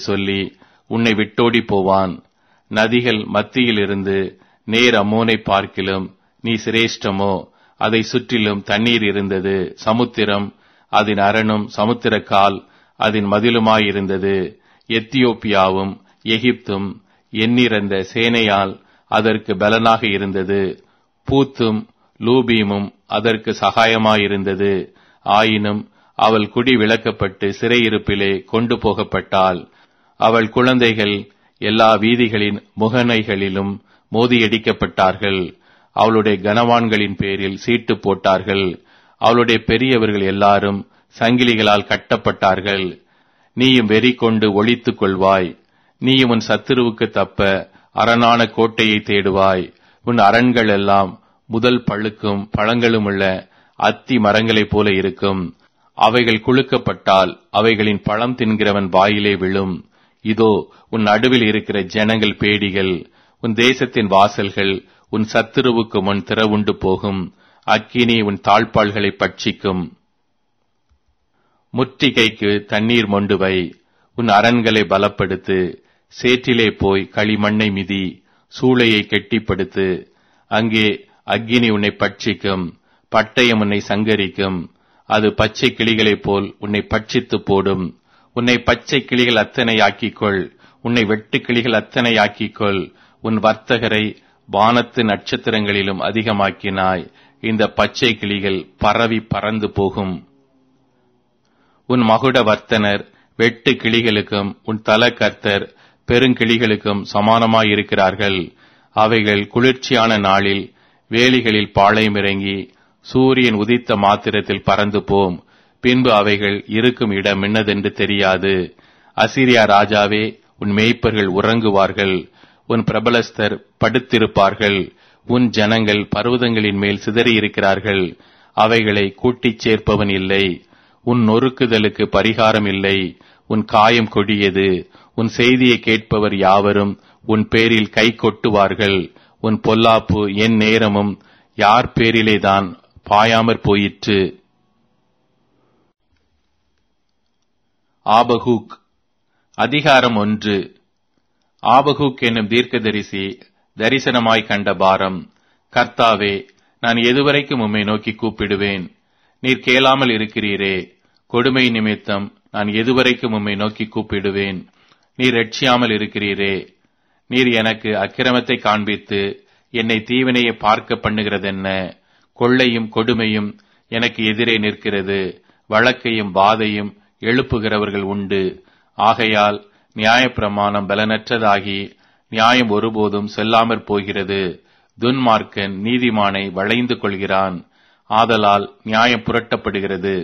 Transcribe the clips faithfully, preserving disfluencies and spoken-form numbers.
சொல்லி உன்னை விட்டோடி போவான். நதிகள் மத்தியில் இருந்து நேர் அம்மோனை பார்க்கிலும் நீ சிரேஷ்டமோ? அதை சுற்றிலும் தண்ணீர் இருந்தது. சமுத்திரம் அதன் அரணும் சமுத்திரக்கால் அதன் மதிலுமாயிருந்தது. எத்தியோப்பியாவும் எகிப்தும் எண்ணிறந்த சேனையால் அதற்கு பலனாக இருந்தது. பூத்தும் லூபீமும் அதற்கு சகாயமாயிருந்தது. ஆயினும் அவள் குடி விலக்கப்பட்டு சிறையிருப்பிலே கொண்டு போகப்பட்டாள். அவள் குழந்தைகள் எல்லா வீதிகளின் முகனைகளிலும் மோதியடிக்கப்பட்டார்கள். அவளுடைய கனவான்களின் பேரில் சீட்டு போட்டார்கள். அவளுடைய பெரியவர்கள் எல்லாரும் சங்கிலிகளால் கட்டப்பட்டார்கள். நீயும் வெறி கொண்டு ஒளித்துக் கொள்வாய். நீயும் உன் சத்துருவுக்கு தப்ப அரணான கோட்டையை தேடுவாய். உன் அரண்கள் எல்லாம் முதல் பழுக்கும் பழங்களுமுள்ள அத்தி மரங்களைப் போல இருக்கும். அவைகள் குலுக்கப்பட்டால் அவைகளின் பழம் தின்கிறவன் வாயிலே விழும். இதோ உன் நடுவில் இருக்கிற ஜனங்கள் பேடிகள். உன் தேசத்தின் வாசல்கள் உன் சத்துருவுக்கு முன் திறவுண்டு போகும். அக்கினி உன் தாழ்பாள்களை பட்சிக்கும். முற்றிகைக்கு தண்ணீர் மொண்டு வை. உன் அரண்களை பலப்படுத்து. சேற்றிலே போய் களிமண்ணை மிதி. சூளையை கெட்டிப்படுத்து. அங்கே அக்கினி உன்னை பட்சிக்கும். பட்டயம் உன்னை சங்கரிக்கும். அது பச்சை கிளிகளைப் போல் உன்னை பட்சித்து போடும். உன்னை பச்சை கிளிகள் அத்தனை ஆக்கிக்கொள். உன்னை வெட்டு கிளிகள் அத்தனை ஆக்கிக்கொள். உன் வர்த்தகரை வானத்து நட்சத்திரங்களிலும் அதிகமாக்கினாய். இந்த பச்சை கிளிகள் பரவி பறந்து போகும். உன் மகுட வர்த்தனர் வெட்டு கிளிகளுக்கும் உன் தல கர்த்தர் பெருங்கிளிகளுக்கும் சமானமாயிருக்கிறார்கள். அவைகள் குளிர்ச்சியான நாளில் வேலிகளில் பாளையமிறங்கி சூரியன் உதித்த மாத்திரத்தில் பறந்து போம். பின்பு அவைகள் இருக்கும் இடம் என்னதென்று தெரியாது. அசீரியா ராஜாவே, உன் மேய்ப்பர்கள் உறங்குவார்கள். உன் பிரபலஸ்தர் படுத்திருப்பார்கள். உன் ஜனங்கள் பர்வதங்களின் மேல் சிதறியிருக்கிறார்கள். அவைகளை கூட்டிச் சேர்ப்பவன் இல்லை. உன் நொறுக்குதலுக்கு பரிகாரம் இல்லை. உன் காயம் கொடியது. உன் செய்தியை கேட்பவர் யாவரும் உன் பேரில் கை கொட்டுவார்கள். உன் பொல்லாப்பு என் நேரமும் யார் பேரிலேதான் பாயாமற் போயிற்று. ஆபகூக் அதிகாரம் ஒன்று. ஆபகூக் என்னும் தீர்க்கதரிசி தரிசனமாய் கண்ட பாரம். கர்த்தாவே, நான் எதுவரைக்கும் உம்மை நோக்கி கூப்பிடுவேன்? நீர் கேளாமல் இருக்கிறீரே. கொடுமை நிமித்தம் நான் எதுவரைக்கும் உம்மை நோக்கி கூப்பிடுவேன்? நீர் ரட்சியாமல் இருக்கிறீரே. நீர் எனக்கு அக்கிரமத்தை காண்பித்து என்னை தீவினையை பார்க்க பண்ணுகிறதென்ன? கொள்ளையும் கொடுமையும் எனக்கு எதிரே நிற்கிறது. வழக்கையும் வாதையும் எழுப்புகிறவர்கள் உண்டு. ஆகையால் நியாயப்பிரமாணம் பலனற்றதாகி நியாயம் ஒருபோதும் செல்லாமற் போகிறது. துன்மார்க்கன் நீதிமானை வளைந்து கொள்கிறான். ஆதலால் நியாயம் புரட்டப்படுகிறது.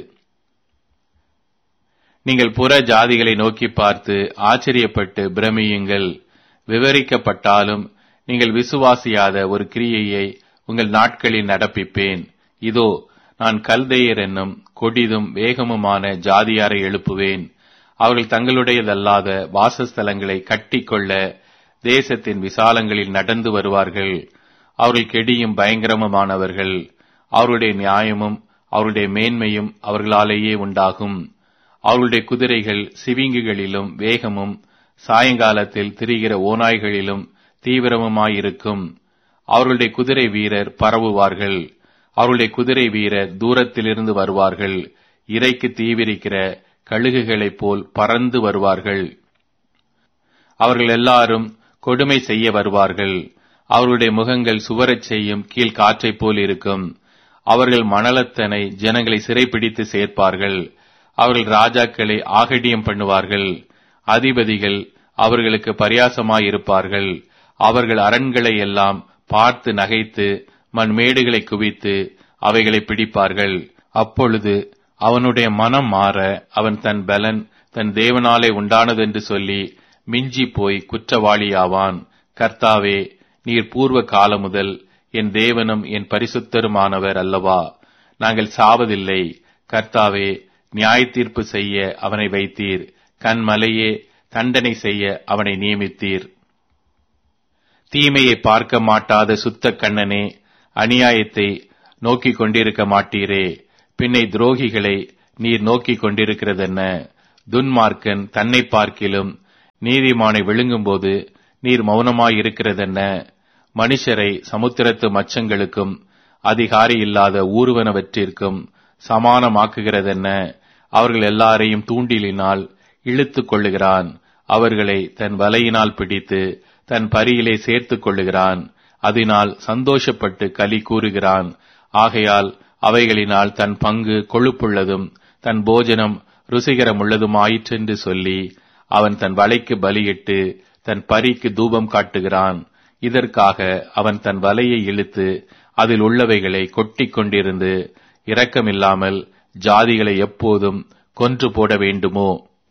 நீங்கள் புற ஜாதிகளை நோக்கி பார்த்து ஆச்சரியப்பட்டு பிரமியுங்கள். விவரிக்கப்பட்டாலும் நீங்கள் விசுவாசியாத ஒரு கிரியையை உங்கள் நாட்களில் நடப்பிப்பேன். இதோ, நான் கல்தேயர் என்னும் கொடிதும் வேகமுமான ஜாதியாரை எழுப்புவேன். அவர்கள் தங்களுடையதல்லாத வாசஸ்தலங்களை கட்டிக்கொள்ள தேசத்தின் விசாலங்களில் நடந்து வருவார்கள். அவர்கள் கெடியும் பயங்கரமுமானவர்கள். அவருடைய நியாயமும் அவருடைய மேன்மையும் அவர்களாலேயே உண்டாகும். அவர்களுடைய குதிரைகள் சிவிங்குகளிலும் வேகமும் சாயங்காலத்தில் திரிகிற ஓநாய்களிலும் தீவிரமுமாயிருக்கும். அவர்களுடைய குதிரை வீரர் பரவுவார்கள். அவருடைய குதிரை வீரர் தூரத்திலிருந்து வருவார்கள். இறைக்கு தீவிரிக்கிற கழுகுகளைப் போல் பறந்து வருவார்கள். அவர்கள் எல்லாரும் கொடுமை செய்ய வருவார்கள். அவர்களுடைய முகங்கள் சுவரச் செய்யும் கீழ் காற்றைப் போல் இருக்கும். அவர்கள் மணலத்தனை ஜனங்களை சிறைப்பிடித்து சேர்ப்பார்கள். அவர்கள் ராஜாக்களை ஆகடியம் பண்ணுவார்கள். அதிபதிகள் அவர்களுக்கு பரியாசமாயிருப்பார்கள். அவர்கள் அரண்களை எல்லாம் பார்த்து நகைத்து மண்மேடுகளை குவித்து அவைகளை பிடிப்பார்கள். அப்பொழுது அவனுடைய மனம் மாற அவன் தன் பலன் தன் தேவனாலே உண்டானதென்று சொல்லி மிஞ்சி போய் குற்றவாளியாவான். கர்த்தாவே, நீர் பூர்வ காலம் முதல் என் தேவனும் என் பரிசுத்தருமானவர் அல்லவா? நாங்கள் சாவதில்லை. கர்த்தாவே, நியாய தீர்ப்பு செய்ய அவனை வைத்தீர். கண்மலையே, தண்டனை செய்ய அவனை நியமித்தீர். தீமையை பார்க்க மாட்டாத சுத்த கண்ணனே, அநியாயத்தை நோக்கிக் கொண்டிருக்க மாட்டீரே. பின்னை துரோகிகளை நீர் நோக்கிக் கொண்டிருக்கிறதென்ன? துன்மார்க்கன் தன்னை பார்க்கிலும் நீதிமானை விழுங்கும்போது நீர் மௌனமாயிருக்கிறதென்ன? மனுஷரை சமுத்திரத்து மச்சங்களுக்கும் அதிகாரி இல்லாத ஊர்வனவற்றிற்கும் சமானமாக்குகிறதென்ன? அவர்கள் எல்லாரையும் தூண்டிலினால் இழுத்துக் கொள்ளுகிறான். அவர்களை தன் வலையினால் பிடித்து தன் பரியிலே சேர்த்துக் கொள்ளுகிறான். அதனால் சந்தோஷப்பட்டு களி கூறுகிறான். ஆகையால் அவைகளினால் தன் பங்கு கொழுப்புள்ளதும் தன் போஜனம் ருசிகரமுள்ளதுமாயிற்றென்று சொல்லி அவன் தன் வலைக்கு பலியிட்டு தன் பரிக்கு தூபம் காட்டுகிறான். இதற்காக அவன் தன் வலையை இழுத்து அதில் உள்ளவைகளை கொட்டிக் கொண்டிருந்து இரக்கமில்லாமல் ஜாதிகளை எப்போதும் கொன்று போட வேண்டுமோ?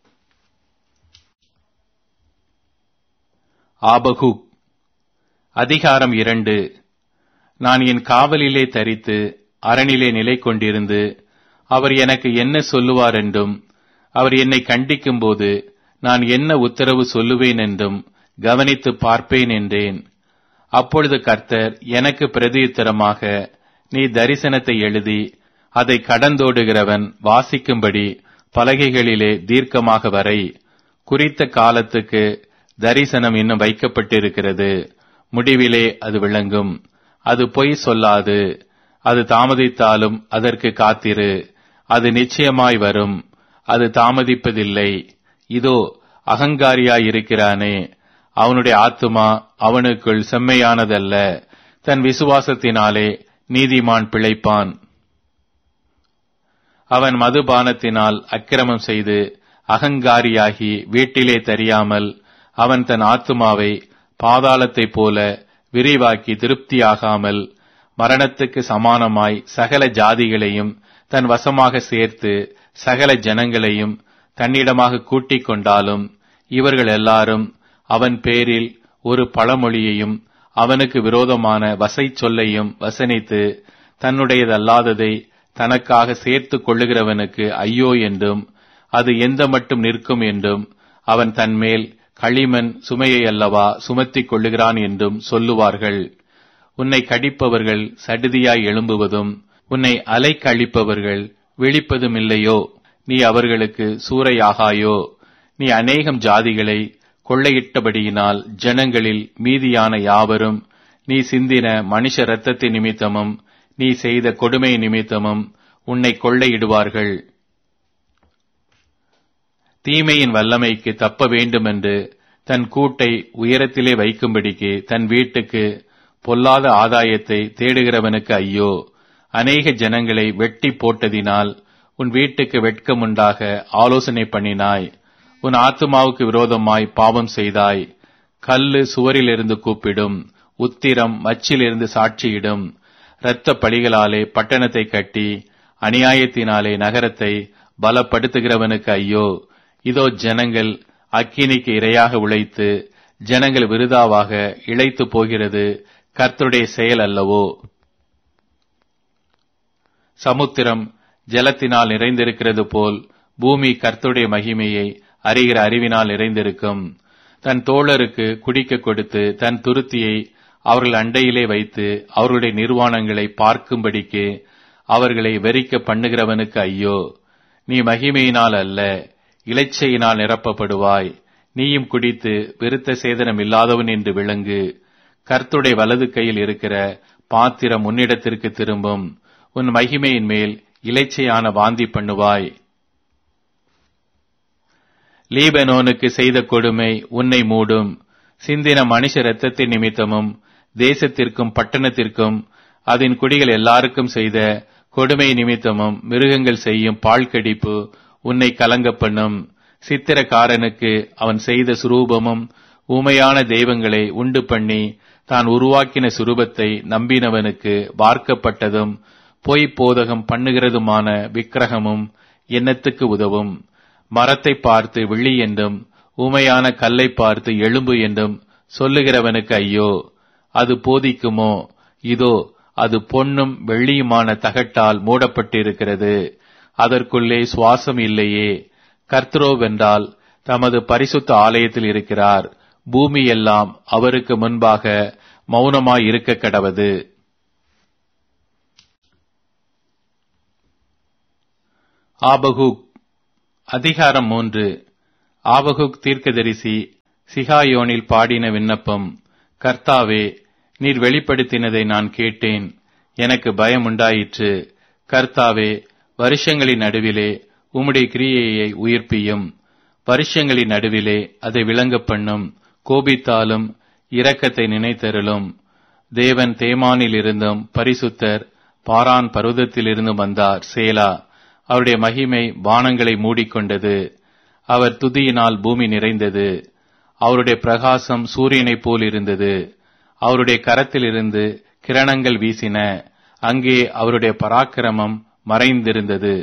ஆபகுக் அதிகாரம் இரண்டு. நான் என் காவலிலே தரித்து அரணிலே நிலை கொண்டிருந்து அவர் எனக்கு என்ன சொல்லுவார் என்றும் அவர் என்னை கண்டிக்கும் போது நான் என்ன உத்தரவு சொல்லுவேன் என்றும் கவனித்து பார்ப்பேன் என்றேன். அப்பொழுது கர்த்தர் எனக்கு பிரதியுத்தரமாக, நீ தரிசனத்தை எழுதி அதை கடந்தோடுகிறவன் வாசிக்கும்படி பலகைகளிலே தீர்க்கமாக வரை. குறித்த காலத்துக்கு தரிசனம் இன்னும் வைக்கப்பட்டிருக்கிறது. முடிவிலே அது விளங்கும். அது பொய் சொல்லாது. அது தாமதித்தாலும் அதற்கு காத்திரு. அது நிச்சயமாய் வரும். அது தாமதிப்பதில்லை. இதோ அகங்காரியாயிருக்கிறானே, அவனுடைய ஆத்துமா அவனுக்குள் செம்மையானதல்ல. தன் விசுவாசத்தினாலே நீதிமான் பிழைப்பான். அவன் மதுபானத்தினால் அக்கிரமம் செய்து அகங்காரியாகி வீட்டிலே தெரியாமல் அவன் தன் ஆத்துமாவை பாதாளத்தைப் போல விரிவாக்கி திருப்தியாகாமல் மரணத்துக்கு சமானமாய் சகல ஜாதிகளையும் தன் வசமாக சேர்த்து சகல ஜனங்களையும் தன்னிடமாக கூட்டிக் கொண்டாலும் இவர்கள் எல்லாரும் அவன் பேரில் ஒரு பழமொழியையும் அவனுக்கு விரோதமான வசை சொல்லையும் வசனித்து தன்னுடையதல்லாததை தனக்காக சேர்த்து கொள்ளுகிறவனுக்கு ஐயோ என்றும் அது எந்த மட்டும் நிற்கும் என்றும் அவன் தன்மேல் களிமண் சுமையை அல்லவா சுமத்திக் கொள்ளுகிறான் என்றும் சொல்லுவார்கள். உன்னை கடிப்பவர்கள் சடுதியாய் எழும்புவதும் உன்னை அலைக்கழிப்பவர்கள் விழிப்பதும் இல்லையோ? நீ அவர்களுக்கு சூறையாகாயோ? நீ அநேகம் ஜாதிகளை கொள்ளையிட்டபடியினால் ஜனங்களில் மீதியான யாவரும் நீ சிந்தின மனுஷ இரத்தத்தின் நிமித்தமும் நீ செய்த கொடுமை நிமித்தமும் உன்னை கொள்ளையிடுவார்கள். தீமையின் வல்லமைக்கு தப்ப வேண்டுமென்று தன் கூட்டை உயரத்திலே வைக்கும்படிக்கு தன் வீட்டுக்கு பொல்லாத ஆதாயத்தை தேடுகிறவனுக்கு ஐயோ! அநேக ஜனங்களை வெட்டி போட்டதினால் உன் வீட்டுக்கு வெட்கமுண்டாக ஆலோசனை பண்ணினாய். உன் ஆத்துமாவுக்கு விரோதமாய் பாவம் செய்தாய். கல்லு சுவரிலிருந்து கூப்பிடும், உத்திரம் மச்சிலிருந்து சாட்சியிடும். இரத்த பழிகளாலே பட்டணத்தை கட்டி அநியாயத்தினாலே நகரத்தை பலப்படுத்துகிறவனுக்கு ஐயோ! இதோ ஜனங்கள் அக்கினிக்கு இரையாக உழைத்து ஜனங்கள் விருதாவாக இளைத்து போகிறது கர்த்தருடைய செயல் அல்லவோ? சமுத்திரம் ஜலத்தினால் நிறைந்திருக்கிறது போல் பூமி கர்த்தருடைய மகிமையை அறிகிற அறிவினால் நிறைந்திருக்கும். தன் தோழருக்கு குடிக்க கொடுத்து தன் துருத்தியை அவர்கள் அண்டையிலே வைத்து அவர்களுடைய நிர்வாணங்களை பார்க்கும்படிக்கு அவர்களை வெறிக்க பண்ணுகிறவனுக்கு ஐயோ! நீ மகிமையினால் அல்ல இளைச்சையினால் நிரப்பப்படுவாய். நீயும் குடித்து விருத்த சேதனம் இல்லாதவன் என்று விளங்கு. கர்த்தருடைய வலது கையில் இருக்கிற பாத்திரம் உன்னிடத்திற்கு திரும்பும். உன் மகிமையின் மேல் இளைச்சையான வாந்தி பண்ணுவாய். லீபனோனுக்கு செய்த கொடுமை உன்னை மூடும். சிந்தின மனுஷ இரத்தத்தின் நிமித்தமும் தேசத்திற்கும் பட்டணத்திற்கும் அதன் குடிகள் எல்லாருக்கும் செய்த கொடுமை நிமித்தமும் மிருகங்கள் செய்யும் பாழ்கடிப்பு உன்னை கலங்க பண்ணும். சித்திரக்காரனுக்கு அவன் செய்த சுரூபமும் ஊமையான தெய்வங்களை உண்டு பண்ணி தான் உருவாக்கின சுரூபத்தை நம்பினவனுக்கு வார்க்கப்பட்டதும் பொய் போதகம் பண்ணுகிறதுமான விக்கிரகமும் எண்ணத்துக்கு உதவும். மரத்தை பார்த்து விழி என்றும் ஊமையான கல்லை பார்த்து எலும்பு என்றும் சொல்லுகிறவனுக்கு ஐயோ! அது போதிக்குமோ? இதோ அது பொன்னும் வெள்ளியுமான தகட்டால் மூடப்பட்டிருக்கிறது. அதற்குள்ளே சுவாசம் இல்லையே. கர்த்தரோவென்றால் தமது பரிசுத்த ஆலயத்தில் இருக்கிறார். பூமி எல்லாம் அவருக்கு முன்பாக மௌனமாய் இருக்க கடவது. ஆபகுக் அதிகாரம் மூன்று. ஆபகுக் தீர்க்கதரிசி சிகாயோனில் பாடின விண்ணப்பம். கர்த்தாவே, நீர் வெளிப்படுத்தினதை நான் கேட்டேன், எனக்கு பயம் உண்டாயிற்று. கர்த்தாவே, வருஷங்களின் நடுவிலே உம்முடைய கிரியையை உயிர்ப்பியும். வருஷங்களின் நடுவிலே அதை விளங்க பண்ணும். கோபித்தாலும் இரக்கத்தை நினைத்தருளும். தேவன் தேமானில் இருந்தும் பரிசுத்தர் பாரான் பர்வதத்திலிருந்தும் வந்தார். சேலா. அவருடைய மகிமை வானங்களை மூடிக்கொண்டது. அவர் துதியினால் பூமி நிறைந்தது. அவருடைய பிரகாசம் சூரியனைப் போல் இருந்தது. அவருடைய கரத்திலிருந்து கிரணங்கள் வீசின. அங்கே அவருடைய பராக்கிரமம் மறைந்திருந்தது.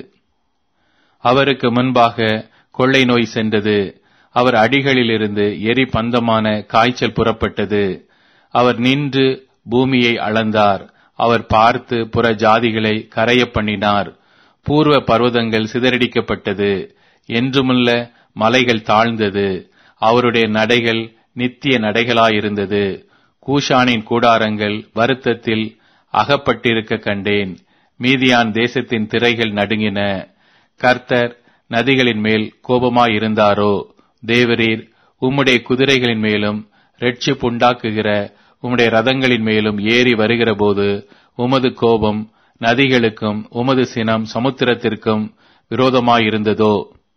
அவருக்கு முன்பாக கொள்ளை நோய் சென்றது. அவர் அடிகளிலிருந்து எரி பந்தமான காய்ச்சல் புறப்பட்டது. அவர் நின்று பூமியை அளந்தார். அவர் பார்த்து புற ஜாதிகளை கரைய பண்ணினார். பூர்வ பர்வதங்கள் சிதறடிக்கப்பட்டது. என்றுமுள்ள மலைகள் தாழ்ந்தது. அவருடைய நடைகள் நித்திய நடைகளாயிருந்தது. கூஷானின் கூடாரங்கள் வருத்தத்தில் அகப்பட்டிருக்க கண்டேன். மீதியான் தேசத்தின் திரைகள் நடுங்கின. கர்த்தர் நதிகளின் மேல் கோபமாயிருந்தாரோ? தேவரீர் உம்முடைய குதிரைகளின் மேலும் இரட்சிப்புண்டாக்குகிற உம்முடைய ரதங்களின் மேலும் ஏறி வருகிற போது உமது கோபம் நதிகளுக்கும் உமது சினம் சமுத்திரத்திற்கும் விரோதமாயிருந்ததோ?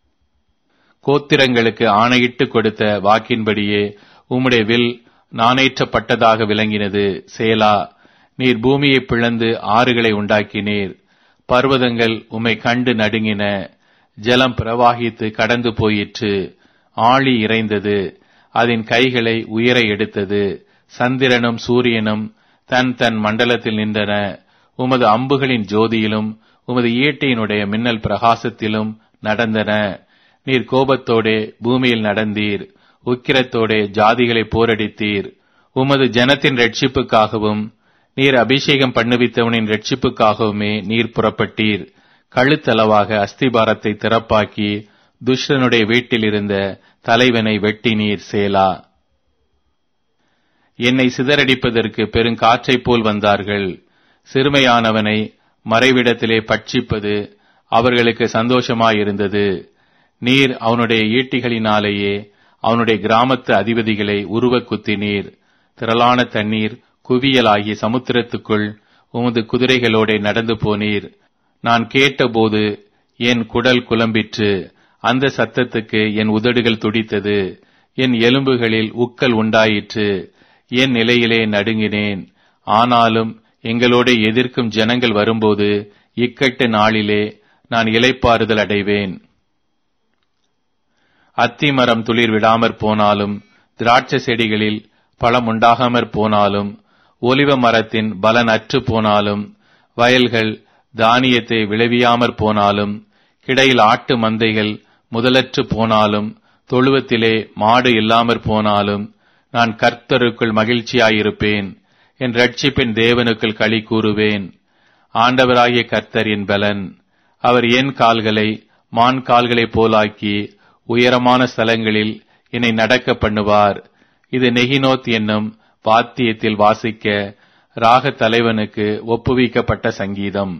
கோத்திரங்களுக்கு ஆணையிட்டு கொடுத்த வாக்கின்படியே உம்முடைய வில் நாணேற்றப்பட்டதாக விளங்கினது. சேலா. நீர் பூமியை பிளந்து ஆறுகளை உண்டாக்கினீர். பர்வதங்கள் உம்மை கண்டு நடுங்கின. ஜலம் பிரவாகித்து கடந்து போயிற்று. ஆழி இறைந்தது. அதன் கைகளை உயர எடுத்தது. சந்திரனும் சூரியனும் தன் தன் மண்டலத்தில் நின்றன. உமது அம்புகளின் ஜோதியிலும் உமது ஈட்டியினுடைய மின்னல் பிரகாசத்திலும் நடந்தன. நீர் கோபத்தோடே பூமியில் நடந்தீர். உக்கிரத்தோடே ஜாதிகளை போரடித்தீர். உமது ஜனத்தின் ரட்சிப்புக்காகவும் நீர் அபிஷேகம் பண்ணுவித்தவனின் ரட்சிப்புக்காகவுமே நீர் புறப்பட்டீர். கழுத்தளவாக அஸ்திபாரத்தை திறப்பாக்கி துஷ்டனுடைய வீட்டில் இருந்த தலைவனை வெட்டினீர். சேலா. என்னை சிதறடிப்பதற்கு பெருங்காற்றைப் போல் வந்தார்கள். சிறுமையானவனை மறைவிடத்திலே பட்சிப்பது அவர்களுக்கு சந்தோஷமாயிருந்தது. நீர் அவனுடைய ஈட்டிகளினாலேயே அவனுடைய கிராமத்து அதிபதிகளை உருவ குத்தினீர். திரளான தண்ணீர் குவியலாகி சமுத்திரத்துக்குள் உமது குதிரைகளோட நடந்து போனீர். நான் கேட்டபோது என் குடல் குழம்பிற்று. அந்த சத்தத்துக்கு என் உதடுகள் துடித்தது. என் எலும்புகளில் உக்கல் உண்டாயிற்று. என் நிலையிலே நடுங்கினேன். ஆனாலும் எங்களோட எதிர்க்கும் ஜனங்கள் வரும்போது இக்கட்டு நாளிலே நான் இளைப்பாறுதல் அடைவேன். அத்திமரம் துளிர் விடாமற் போனாலும் திராட்சை செடிகளில் பழம் உண்டாகாமற் போனாலும் ஒலிவ மரத்தின் பலன் அற்று போனாலும் வயல்கள் தானியத்தை விளைவியாமற் போனாலும் கிடையில் ஆட்டு மந்தைகள் முதலற்று போனாலும் தொழுவத்திலே மாடு இல்லாமற் போனாலும் நான் கர்த்தருக்குள் மகிழ்ச்சியாயிருப்பேன். என் ரட்சிப்பின் தேவனுக்குள் களி கூறுவேன். ஆண்டவராகிய கர்த்தர் என் பலன். அவர் என் கால்களை மான் கால்களைப் போலாக்கி உயரமான ஸ்தலங்களில் என்னை நடக்க பண்ணுவார். இது நெகினோத் என்னும் வாத்தியத்தில் வாசிக்க ராக தலைவனுக்கு ஒப்புவிக்கப்பட்ட சங்கீதம்.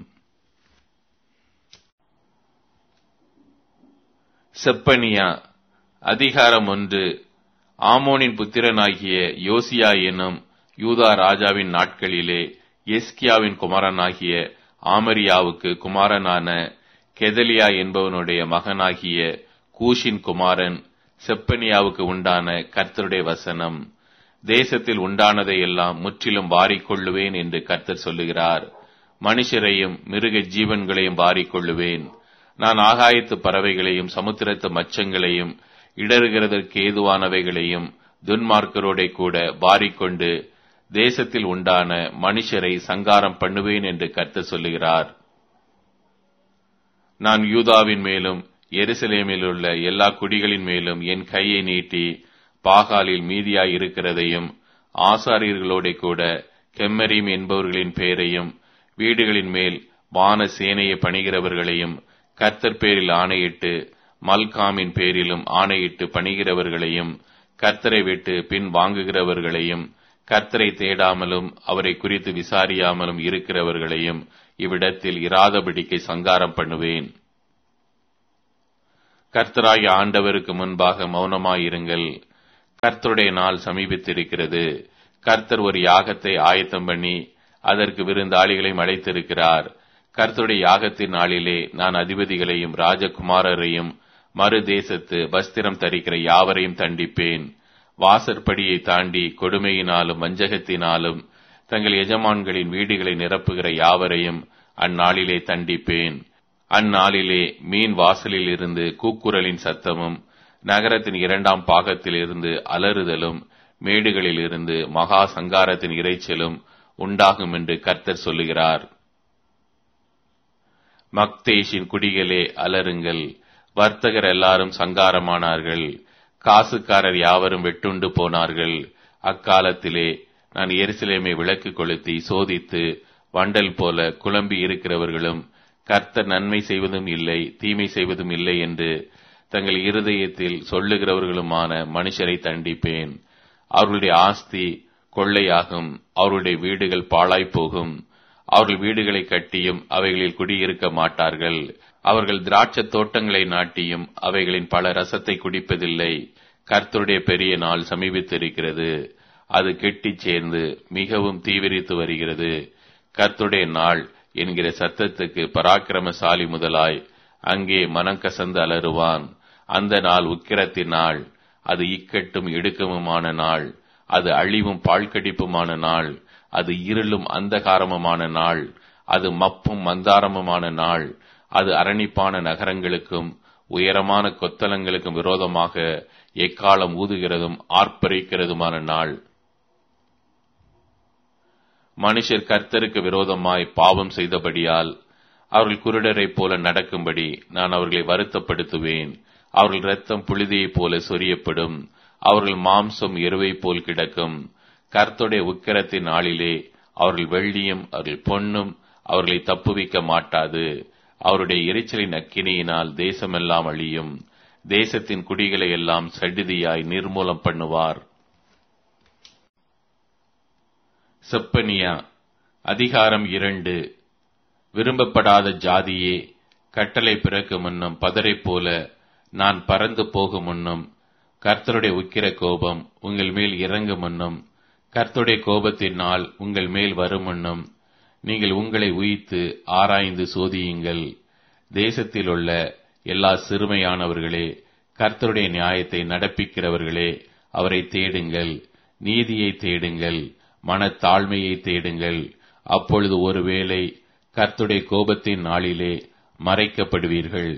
செப்பனியா. அதிகாரம் ஒன்று. ஆமோனின் புத்திரனாகிய யோசியா என்னும் யூதா ராஜாவின் நாட்களிலே எஸ்கியாவின் குமாரனாகிய ஆமரியாவுக்கு குமாரனான கெதலியா என்பவனுடைய மகனாகிய கூஷின் குமாரன் செப்பனியாவுக்கு உண்டான கர்த்தருடைய வசனம். தேசத்தில் உண்டானதை எல்லாம் முற்றிலும் வாரிக்கொள்ளுவேன் என்று கர்த்தர் சொல்லுகிறார். மனுஷரையும் மிருக ஜீவன்களையும் வாரிக்கொள்ளுவேன். நான் ஆகாயத்து பறவைகளையும் சமுத்திரத்து மச்சங்களையும் இடறுகிறதற்கு ஏதுவானவைகளையும் துன்மார்க்கரோட கூட வாரிக்கொண்டு தேசத்தில் உண்டான மனுஷரை சங்காரம் பண்ணுவேன் என்று கர்த்தர் சொல்லுகிறார். நான் யூதாவின் மேலும் எருசலேமில் உள்ள எல்லா குடிகளின் மேலும் என் கையை நீட்டி பாகாலில் மீதியாய் இருக்கிறதையும் ஆசாரியர்களோட கூட கெம்மரீம் என்பவர்களின் பேரையும் வீடுகளின் மேல் வான சேனையை பணிகிறவர்களையும் கர்த்தர் பேரில் ஆணையிட்டு மல்காமின் பேரிலும் ஆணையிட்டு பணிகிறவர்களையும் கர்த்தரை விட்டு பின் வாங்குகிறவர்களையும் கர்த்தரை தேடாமலும் அவரை குறித்து விசாரியாமலும் இருக்கிறவர்களையும் இவ்விடத்தில் இராதபடிக்கு சங்காரம் பண்ணுவேன். கர்த்தராகிய ஆண்டவருக்கு முன்பாக மௌனமாயிருங்கள். கர்த்தருடைய நாள் சமீபித்திருக்கிறது. கர்த்தர் ஒரு யாகத்தை ஆயத்தம் பண்ணி அதற்கு விருந்தாளிகளையும் அழைத்திருக்கிறார். கர்த்தருடைய யாகத்தின் நாளிலே நான் அதிபதிகளையும் ராஜகுமாரரையும் மறு தேசத்து வஸ்திரம் தரிக்கிற யாவரையும் தண்டிப்பேன். வாசற்படியை தாண்டி கொடுமையினாலும் வஞ்சகத்தினாலும் தங்கள் எஜமான்களின் வீடுகளை நிரப்புகிற யாவரையும் அந்நாளிலே தண்டிப்பேன். அந்நாளிலே மீன் வாசலில் இருந்து கூக்குரலின் சத்தமும் நகரத்தின் இரண்டாம் பாகத்தில் இருந்து அலறுதலும் மேடுகளில் இருந்து மகா சங்காரத்தின் இரைச்சலும் உண்டாகும் என்று கர்த்தர் சொல்லுகிறார். மக்தேஷின் குடிகளே அலறுங்கள், வர்த்தகர் எல்லாரும் சங்காரமானார்கள், காசுக்காரர் யாவரும் வெட்டுண்டு போனார்கள். அக்காலத்திலே நான் எருசலேமை விளக்கு கொளுத்தி சோதித்து வண்டல் போல குழம்பி இருக்கிறவர்களும் கர்த்தர் நன்மை செய்வதும் இல்லை தீமை செய்வதும் இல்லை என்று தங்கள் இருதயத்தில் சொல்லுகிறவர்களுமான மனுஷரை தண்டிப்பேன். அவர்களுடைய ஆஸ்தி கொள்ளையாகும், அவருடைய வீடுகள் பாழாய்ப் போகும். அவர்கள் வீடுகளை கட்டியும் அவைகளில் குடியிருக்க மாட்டார்கள். அவர்கள் திராட்சத் தோட்டங்களை நாட்டியும் அவைகளின் பல ரசத்தை குடிப்பதில்லை. கர்த்தருடைய பெரிய நாள் சமீபித்திருக்கிறது, அது கெட்டிச் சேர்ந்து மிகவும் தீவிரித்து வருகிறது. கர்த்தருடைய நாள் என்கிற சத்தத்துக்கு பராக்கிரமசாலி முதலாய் அங்கே மனம் கசந்து அலறுவான். அந்த நாள் உக்கிரத்தின் நாள், அது இக்கட்டும் இடுக்கமுமான நாள், அது அழிவும் பாழ்கடிப்புமான நாள், அது இருளும் அந்தகாரமுமான நாள், அது மப்பும் மந்தாரமுமான நாள், அது அரணிப்பான நகரங்களுக்கும் உயரமான கொத்தளங்களுக்கும் விரோதமாக எக்காலம் ஊதுகிறதும் ஆர்ப்பரிக்கிறதுமான நாள். மனுஷர் கர்த்தருக்கு விரோதமாய் பாவம் செய்தபடியால் அவர்கள் குருடரைப் போல நடக்கும்படி நான் அவர்களை வருத்தப்படுத்துவேன். அவர்கள் இரத்தம் புழுதியைப் போல சொரியப்படும், அவர்கள் மாம்சம் எருவைப் போல் கிடக்கும். கர்த்தருடைய உக்கிரத்தின் நாளிலே அவர்கள் வெள்ளியும் அவர்கள் பொன்னும் அவர்களை தப்புவிக்க மாட்டாது. அவருடைய எரிச்சலின் அக்கினியினால் தேசமெல்லாம் அழியும், தேசத்தின் குடிகளை எல்லாம் சடிதியாய் நிர்மூலம் பண்ணுவார். செப்பனியா அதிகாரம் இரண்டு. விரும்பப்படாத ஜாதியே, கட்டளை பிறக்கு முன்னும் பதரை போல நான் பறந்து போகும் முன்னும் கர்த்தருடைய உக்கிர கோபம் உங்கள் மேல் இறங்கும் முன்னும் கர்த்தருடைய கோபத்தின் நாள் உங்கள் மேல் வரும் முன்னும் நீங்கள் உங்களை உயித்து ஆராய்ந்து சோதியுங்கள். தேசத்தில் உள்ள எல்லா சிறுமையானவர்களே, கர்த்தருடைய நியாயத்தை நடப்பிக்கிறவர்களே, அவரை தேடுங்கள், நீதியை தேடுங்கள், மனத்தாழ்மையை தேடுங்கள். அப்பொழுது ஒருவேளை கர்த்தருடைய கோபத்தின் நாளிலே மறைக்கப்படுவீர்கள்.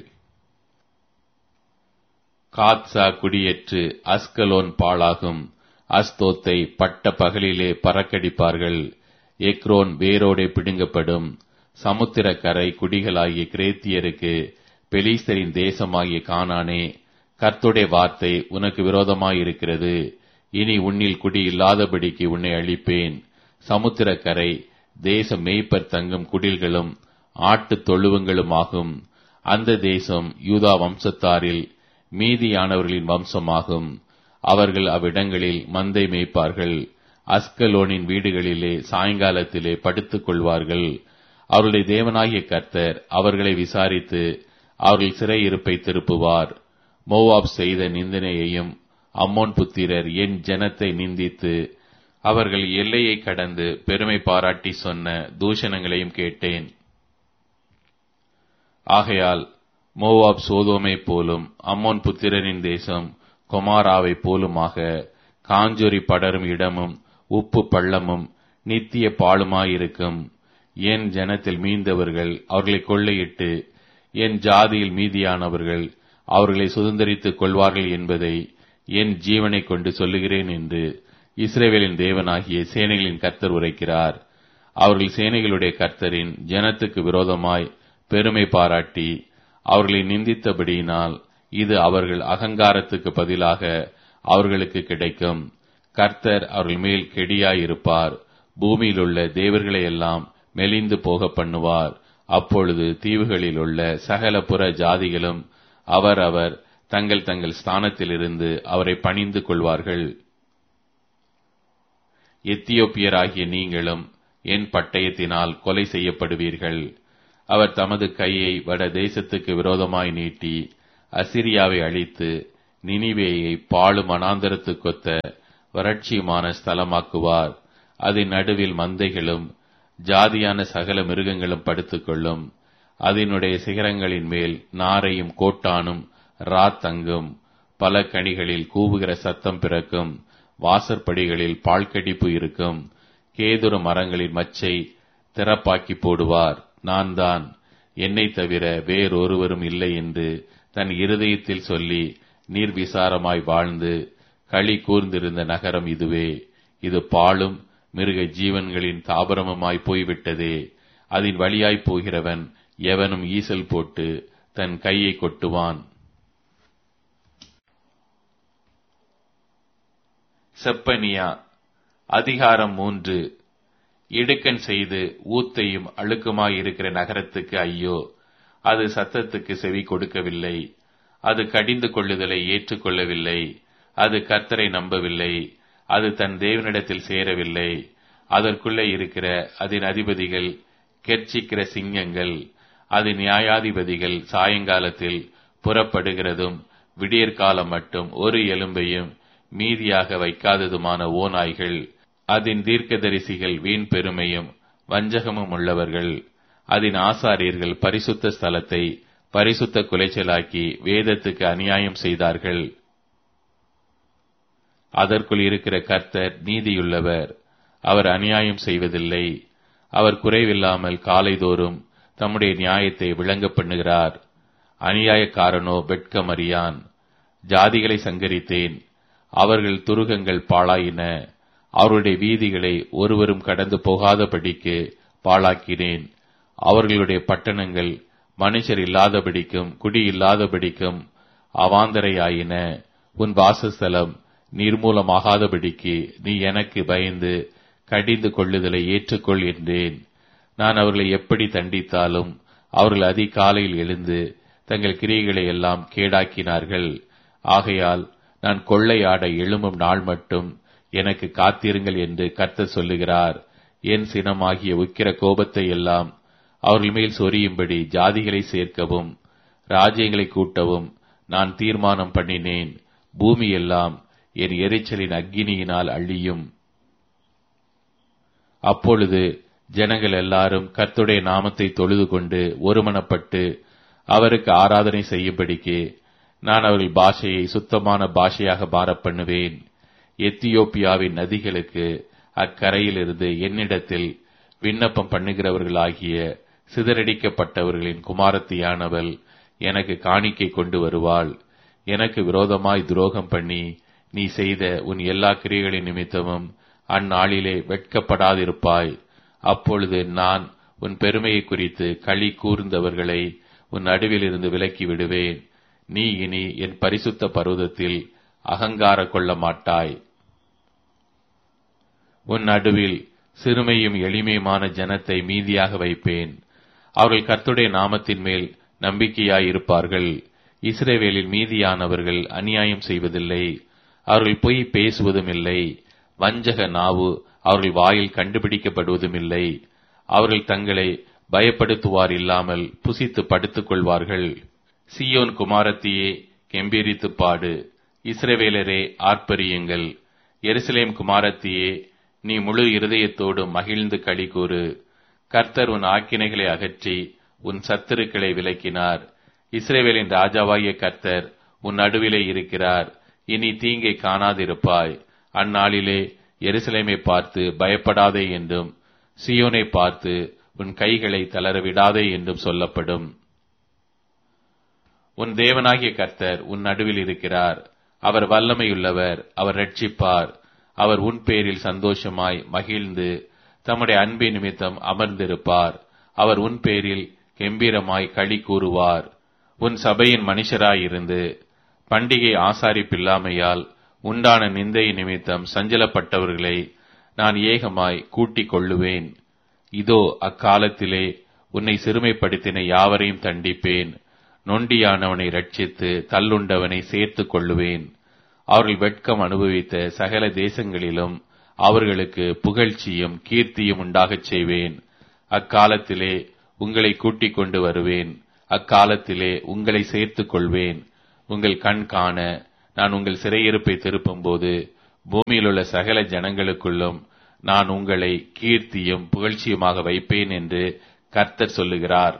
காத்சா குடியேற்று அஸ்கலோன் பாழாகும், அஸ்தோத்தை பட்ட பகலிலே பறக்கடிப்பார்கள். எக்ரோன் வேரோடே பிடுங்கப்படும். சமுத்திர கரை குடிகளாகிய கிரேத்தியருக்கு பெலிஸ்தரின் தேசமாகிய கானானே, கர்த்தருடைய வார்த்தை உனக்கு விரோதமாயிருக்கிறது. இனி உன்னில் குடி இல்லாதபடிக்கு உன்னை அழிப்பேன். சமுத்திர கரை தேசம் மேய்ப்பர் தங்கும் குடில்களும் ஆட்டு தொழுவங்களுமாகும். அந்த தேசம் யூதா வம்சத்தாரில் மீதியானவர்களின் வம்சமாகும். அவர்கள் அவ்விடங்களில் மந்தை மேய்ப்பார்கள். அஸ்கலோனின் வீடுகளிலே சாயங்காலத்திலே படுத்துக் கொள்வார்கள். அவருடைய தேவனாகிய கர்த்தர் அவர்களை விசாரித்து அவர்கள் சிறையிருப்பை திருப்புவார். மோவாப் செய்த நிந்தனையையும் அம்மோன் புத்திரர் என் ஜனத்தை நிந்தித்து அவர்கள் எல்லையை கடந்து பெருமை பாராட்டி சொன்ன தூஷணங்களையும் கேட்டேன். ஆகையால் மோவாப் சோதோமை போலும் அம்மோன் புத்திரரின் தேசம் கொமாராவை போலுமாக காஞ்சொரி படரும் இடமும் உப்பு பள்ளமும் நித்திய பாழுமாயிருக்கும். என் ஜனத்தில் மீந்தவர்கள் அவர்களை கொள்ளையிட்டு என் ஜாதியில் மீதியானவர்கள் அவர்களை சுதந்தரித்துக் கொள்வார்கள் என்பதை என் ஜீவனை கொண்டு சொல்லுகிறேன் என்று இஸ்ரவேலின் தேவனாகிய சேனைகளின் கர்த்தர் உரைக்கிறார். அவர்கள் சேனைகளுடைய கர்த்தரின் ஜனத்துக்கு விரோதமாய் பெருமை பாராட்டி அவர்களை நிந்தித்தபடியினால் இது அவர்கள் அகங்காரத்துக்கு பதிலாக அவர்களுக்கு கிடைக்கும். கர்த்தர் அவர்கள் மேல் கெடியாயிருப்பார். பூமியில் உள்ள தேவர்களை எல்லாம் மெலிந்து போக பண்ணுவார். அப்பொழுது தீவுகளில் உள்ள சகல புற ஜாதிகளும் அவர் அவர் தங்கள் தங்கள் ஸ்தானத்திலிருந்து அவரை பணிந்து கொள்வார்கள். எத்தியோப்பியராகிய நீங்களும் என் பட்டயத்தினால் கொலை செய்யப்படுவீர்கள். அவர் தமது கையை வட தேசத்துக்கு விரோதமாய் நீட்டி அசிரியாவை அழித்து நினிவேயை பாழும் வனாந்தரத்துக்கொத்த வறட்சியுமான ஸ்தலமாக்குவார். அதன் நடுவில் மந்தைகளும் ஜாதியான சகல மிருகங்களும் படுத்துக்கொள்ளும். அதனுடைய சிகரங்களின் மேல் நாரையும் கோட்டானும் ராத்தங்கும். பல கனிகளில் கூவுகிற சத்தம் பிறக்கும். வாசற்படிகளில் பால்கடிப்பு இருக்கும். கேதுரு மரங்களின் மச்சை திறப்பாக்கி போடுவார். நான் தான், என்னை தவிர வேறொருவரும் இல்லை என்று தன் இருதயத்தில் சொல்லி நீர்விசாரமாய் வாழ்ந்து களி கூர்ந்திருந்த நகரம் இதுவே. இது பாழும் மிருக ஜீவன்களின் தாபரமுமாய் போய்விட்டதே. அதன் வழியாய் போகிறவன் எவனும் ஈசல் போட்டு தன் கையை கொட்டுவான். செப்பனியா அதிகாரம் மூன்று. இடுக்கண் செய்து ஊத்தையும் அழுக்குமாயிருக்கிற நகரத்துக்கு ஐயோ! அது சத்தத்துக்கு செவி கொடுக்கவில்லை. அது கடிந்து கொள்ளுதலை ஏற்றுக்கொள்ளவில்லை. அது கர்த்தரை நம்பவில்லை. அது தன் தேவனிடத்தில் சேரவில்லை. அதற்குள்ளே இருக்கிற அதன் அதிபதிகள் கெர்ச்சிக்கிற சிங்கங்கள். அது நியாயாதிபதிகள் சாயங்காலத்தில் புறப்படுகிறதும் விடியற்காலம் மட்டும் ஒரு எலும்பையும் மீதியாக வைக்காததுமான ஓநாய்கள். அதன் தீர்க்கதரிசிகள் வீண் பெருமையும் வஞ்சகமும் உள்ளவர்கள். அதன் ஆசாரியர்கள் பரிசுத்த ஸ்தலத்தை பரிசுத்த குலைச்சலாக்கி வேதத்துக்கு அநியாயம் செய்தார்கள். அதற்குள் இருக்கிற கர்த்தர் நீதியுள்ளவர். அவர் அநியாயம் செய்வதில்லை. அவர் குறைவில்லாமல் காலைதோறும் தம்முடைய நியாயத்தை விளங்க பண்ணுகிறார். அநியாயக்காரனோ வெட்கமறியான். ஜாதிகளை சங்கரித்தேன், அவர்கள் துருகங்கள் பாழாயின. அவருடைய வீதிகளை ஒருவரும் கடந்து போகாதபடிக்கு பாழாக்கினேன். அவர்களுடைய பட்டணங்கள் மனுஷர் இல்லாதபடிக்கும் குடி இல்லாதபடிக்கும் அவாந்தரையாயின. உன் வாசஸ்தலம் நிர்மூலமாகாதபடிக்கு நீ எனக்கு பயந்து கடிந்து கொள்ளுதலை ஏற்றுக்கொள் என்றேன். நான் அவர்களை எப்படி தண்டித்தாலும் அவர்கள் அதிகாலையில் எழுந்து தங்கள் கிரியைகளை எல்லாம் கேடாக்கினார்கள். ஆகையால் நான் கொள்ளையாட எழும்பும் நாள் மட்டும் எனக்கு காத்திருங்கள் என்று கர்த்தர் சொல்லுகிறார். என் சினமாகிய உக்கிர கோபத்தை எல்லாம் அவர்கள் மேல் சொரியும்படி ஜாதிகளை சேர்க்கவும் ராஜ்யங்களை கூட்டவும் நான் தீர்மானம் பண்ணினேன். பூமி எல்லாம் என் எரிச்சலின் அக்கினியினால் அழியும். அப்பொழுது ஜனங்கள் எல்லாரும் கர்த்தருடைய நாமத்தை தொழுது கொண்டு ஒருமனப்பட்டு அவருக்கு ஆராதனை செய்யும்படிக்கு நான் அவர்கள் பாஷையை சுத்தமான பாஷையாக மாறப் பண்ணுவேன். எத்தியோப்பியாவின் நதிகளுக்கு அக்கரையிலிருந்து என்னிடத்தில் விண்ணப்பம் பண்ணுகிறவர்களாகிய சிதறடிக்கப்பட்டவர்களின் குமாரத்தியானவள் எனக்கு காணிக்கை கொண்டு வருவாள். எனக்கு விரோதமாய் துரோகம் பண்ணி நீ செய்த உன் எல்லா கிரியைகளின் நிமித்தமும் அந்நாளிலே வெட்கப்படாதிருப்பாய். அப்பொழுது நான் உன் பெருமையை குறித்து களி கூர்ந்தவர்களை உன் நடுவில் இருந்து விலக்கி விடுவேன். நீ இனி என் பரிசுத்த பர்வதத்தில் அகங்கார கொள்ள மாட்டாய். உன் நடுவில் சிறுமையும் எளிமையுமான ஜனத்தை மீதியாக வைப்பேன். அவர்கள் கர்த்தருடைய நாமத்தின் மேல் நம்பிக்கையாயிருப்பார்கள். இஸ்ரவேலில் மீதியானவர்கள் அநியாயம் செய்வதில்லை. அவர்கள் பொய் பேசுவதும் இல்லை. வஞ்சக நாவு அவர்கள் வாயில் கண்டுபிடிக்கப்படுவதும் இல்லை. அவர்கள் தங்களை பயப்படுத்துவார் இல்லாமல் புசித்து படுத்துக் கொள்வார்கள். சீயோன் குமாரத்தியே கெம்பீரித்து பாடு. இஸ்ரவேலரே ஆர்ப்பரியுங்கள். எருசலேம் குமாரத்தியே நீ முழு இருதயத்தோடு மகிழ்ந்து களி கூறு. கர்த்தர் உன் ஆக்கினைகளை அகற்றி உன் சத்துருக்களை விலக்கினார். இஸ்ரவேலின் ராஜாவாகிய கர்த்தர் உன் நடுவிலே இருக்கிறார். இனி தீங்கை காணாதிருப்பாய். அந்நாளிலே எருசலேமை பார்த்து பயப்படாதே என்றும் சீயோனை பார்த்து உன் கைகளை தளரவிடாதே என்றும் சொல்லப்படும். உன் தேவனாகிய கர்த்தர் உன் நடுவில் இருக்கிறார். அவர் வல்லமையுள்ளவர். அவர் ரட்சிப்பார். அவர் உன் பேரில் சந்தோஷமாய் மகிழ்ந்து தம்முடைய அன்பின் நிமித்தம் அமர்ந்திருப்பார். அவர் உன் பேரில் கெம்பீரமாய் களி கூறுவார். உன் சபையின் மனுஷராயிருந்து பண்டிகை ஆசாரிப்பில்லாமையால் உண்டான நிந்தை நிமித்தம் சஞ்சலப்பட்டவர்களை நான் ஏகமாய் கூட்டிக் கொள்ளுவேன். இதோ அக்காலத்திலே உன்னை சிறுமைப்படுத்தின யாவரையும் தண்டிப்பேன். நொண்டியானவனை ரட்சித்து தள்ளுண்டவனை சேர்த்துக் கொள்ளுவேன். அவர்கள் வெட்கம் அனுபவித்த சகல தேசங்களிலும் அவர்களுக்கு புகழ்ச்சியும் கீர்த்தியும் உண்டாகச் செய்வேன். அக்காலத்திலே உங்களை கூட்டிக் கொண்டு வருவேன். அக்காலத்திலே உங்களை சேர்த்துக் கொள்வேன். உங்கள் கண் காண நான் உங்கள் சிறையிருப்பை திருப்பும் போது பூமியில் உள்ள சகல ஜனங்களுக்குள்ளும் நான் உங்களை கீர்த்தியும் புகழ்ச்சியுமாக வைப்பேன் என்று கர்த்தர் சொல்லுகிறார்.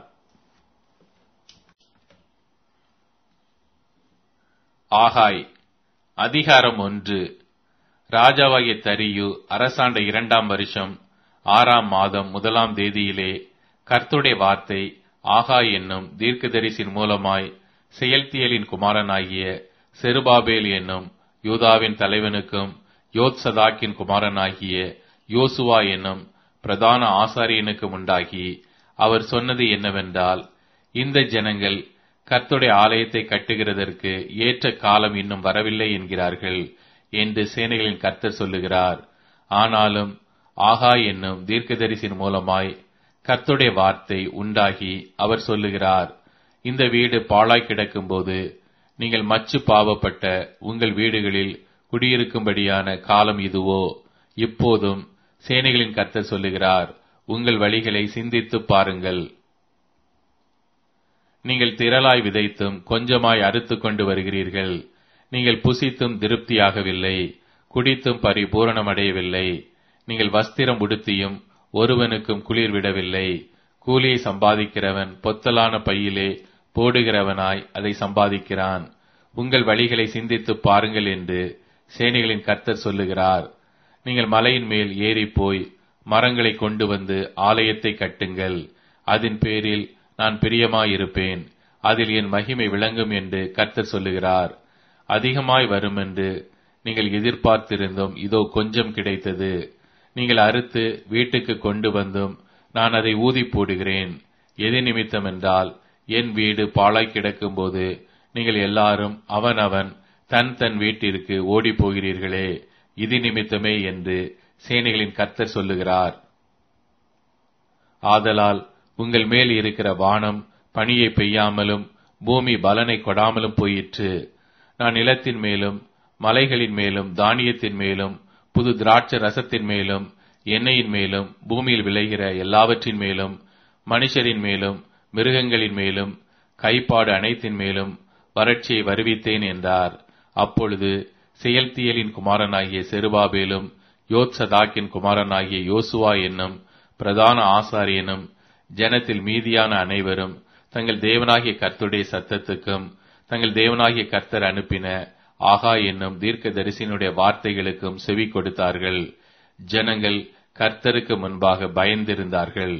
ஆகாய் அதிகாரம் ஒன்று. ராஜாவாகிய தரியு அரசாண்ட இரண்டாம் வருஷம் ஆறாம் மாதம் முதலாம் தேதியிலே கர்த்தருடைய வார்த்தை ஆகாய் என்னும் தீர்க்கதரிசின் மூலமாய் செயல்தியலின் குமாரனாகிய செருபாபேல் என்னும் யூதாவின் தலைவனுக்கும் யோத்சதாக்கின் குமாரனாகிய யோசுவா என்னும் பிரதான ஆசாரியனுக்கும் உண்டாகி அவர் சொன்னது என்னவென்றால், இந்த ஜனங்கள் கர்த்தருடைய ஆலயத்தை கட்டுகிறதற்கு ஏற்ற காலம் இன்னும் வரவில்லை என்கிறார்கள் என்று சேனைகளின் கர்த்தர் சொல்லுகிறார். ஆனாலும் ஆகாய் என்னும் தீர்க்கதரிசின் மூலமாய் கர்த்தருடைய வார்த்தை உண்டாகி அவர் சொல்லுகிறார், இந்த வீடு பாழாய் கிடக்கும் போது நீங்கள் மச்சு பாவப்பட்ட உங்கள் வீடுகளில் குடியிருக்கும்படியான காலம் இதுவோ? இப்போதும் சேனைகளின் கர்த்தர் சொல்லுகிறார், உங்கள் வழிகளை சிந்தித்து பாருங்கள். நீங்கள் திரளாய் விதைத்தும் கொஞ்சமாய் அறுத்து கொண்டு வருகிறீர்கள். நீங்கள் புசித்தும் திருப்தியாகவில்லை, குடித்தும் பரிபூரணமடையவில்லை. நீங்கள் வஸ்திரம் உடுத்தியும் ஒருவனுக்கும் குளிர் விடவில்லை. கூலியை சம்பாதிக்கிறவன் பொத்தலான பையிலே போடுகிறவனாய் அதை சம்பாதிக்கிறான். உங்கள் வழிகளை சிந்தித்து பாருங்கள் என்று சேனைகளின் கர்த்தர் சொல்லுகிறார். நீங்கள் மலையின் மேல் ஏறி போய் மரங்களை கொண்டு வந்து ஆலயத்தை கட்டுங்கள். அதன் பேரில் நான் பிரியமாயிருப்பேன், அதில் என் மகிமை விளங்கும் என்று கர்த்தர் சொல்லுகிறார். அதிகமாய் வரும் என்று நீங்கள் எதிர்பார்த்திருந்தும் இதோ கொஞ்சம் கிடைத்தது. நீங்கள் அறுத்து வீட்டுக்கு கொண்டு வந்தும் நான் அதை ஊதி போடுகிறேன். எது நிமித்தம் என்றால், என் வீடு பாழாய் கிடக்கும் போது நீங்கள் எல்லாரும் அவன் அவன் தன் தன் வீட்டிற்கு ஓடி போகிறீர்களே, இது நிமித்தமே என்று சேனைகளின் கர்த்தர் சொல்லுகிறார். ஆதலால் உங்கள் மேல் இருக்கிற வானம் பனியை பெய்யாமலும் பூமி பலனை கொடாமலும் போயிற்று. நான் நிலத்தின் மேலும் மலைகளின் மேலும் தானியத்தின் மேலும் புது திராட்சை ரசத்தின் மேலும் எண்ணெயின் மேலும் பூமியில் விளைகிற எல்லாவற்றின் மேலும் மனுஷரின் மேலும் மிருகங்களின் மேலும் கைப்பாடு அனைத்தின் மேலும் வறட்சியை வருவித்தேன் என்றார். அப்பொழுது செயல்தியலின் குமாரனாகிய செருபாபேலும் யோத்சதாக்கின் குமாரனாகிய யோசுவா என்னும் பிரதான ஆசாரியனும் ஜனத்தில் மீதியான அனைவரும் தங்கள் தேவனாகிய கர்த்தருடைய சத்தத்துக்கும் தங்கள் தேவனாகிய கர்த்தர் அனுப்பின ஆகாய் என்னும் தீர்க்க தரிசினுடைய வார்த்தைகளுக்கும் செவி கொடுத்தார்கள். ஜனங்கள் கர்த்தருக்கு முன்பாக பயந்திருந்தார்கள்.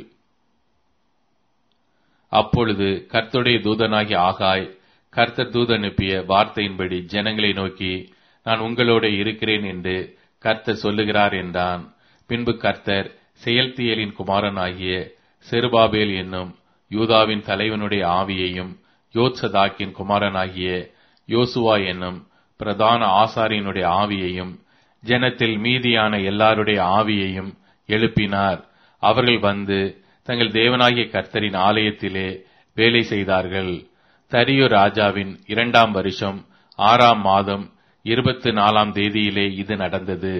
அப்பொழுது கர்த்தருடைய தூதனாகிய ஆகாய் கர்த்தர் தூதனுப்பிய வார்த்தையின்படி ஜனங்களை நோக்கி, நான் உங்களோட இருக்கிறேன் என்று கர்த்தர் சொல்லுகிறார் என்றான். பின்பு கர்த்தர் செயல்தியலின் குமாரனாகிய செருபாபேல் என்னும் யூதாவின் தலைவனுடைய ஆவியையும் யோத்சதாக்கின் குமாரனாகிய யோசுவா என்னும் பிரதான ஆசாரியனுடைய ஆவியையும் ஜனத்தில் மீதியான எல்லாருடைய ஆவியையும் எழுப்பினார். அவர்கள் வந்து தங்கள் தேவனாகிய கர்த்தரின் ஆலயத்திலே வேலை செய்தார்கள். தரியு ராஜாவின் இரண்டாம் வருஷம் ஆறாம் மாதம் இருபத்தி நாலாம் தேதியிலே இது நடந்தது.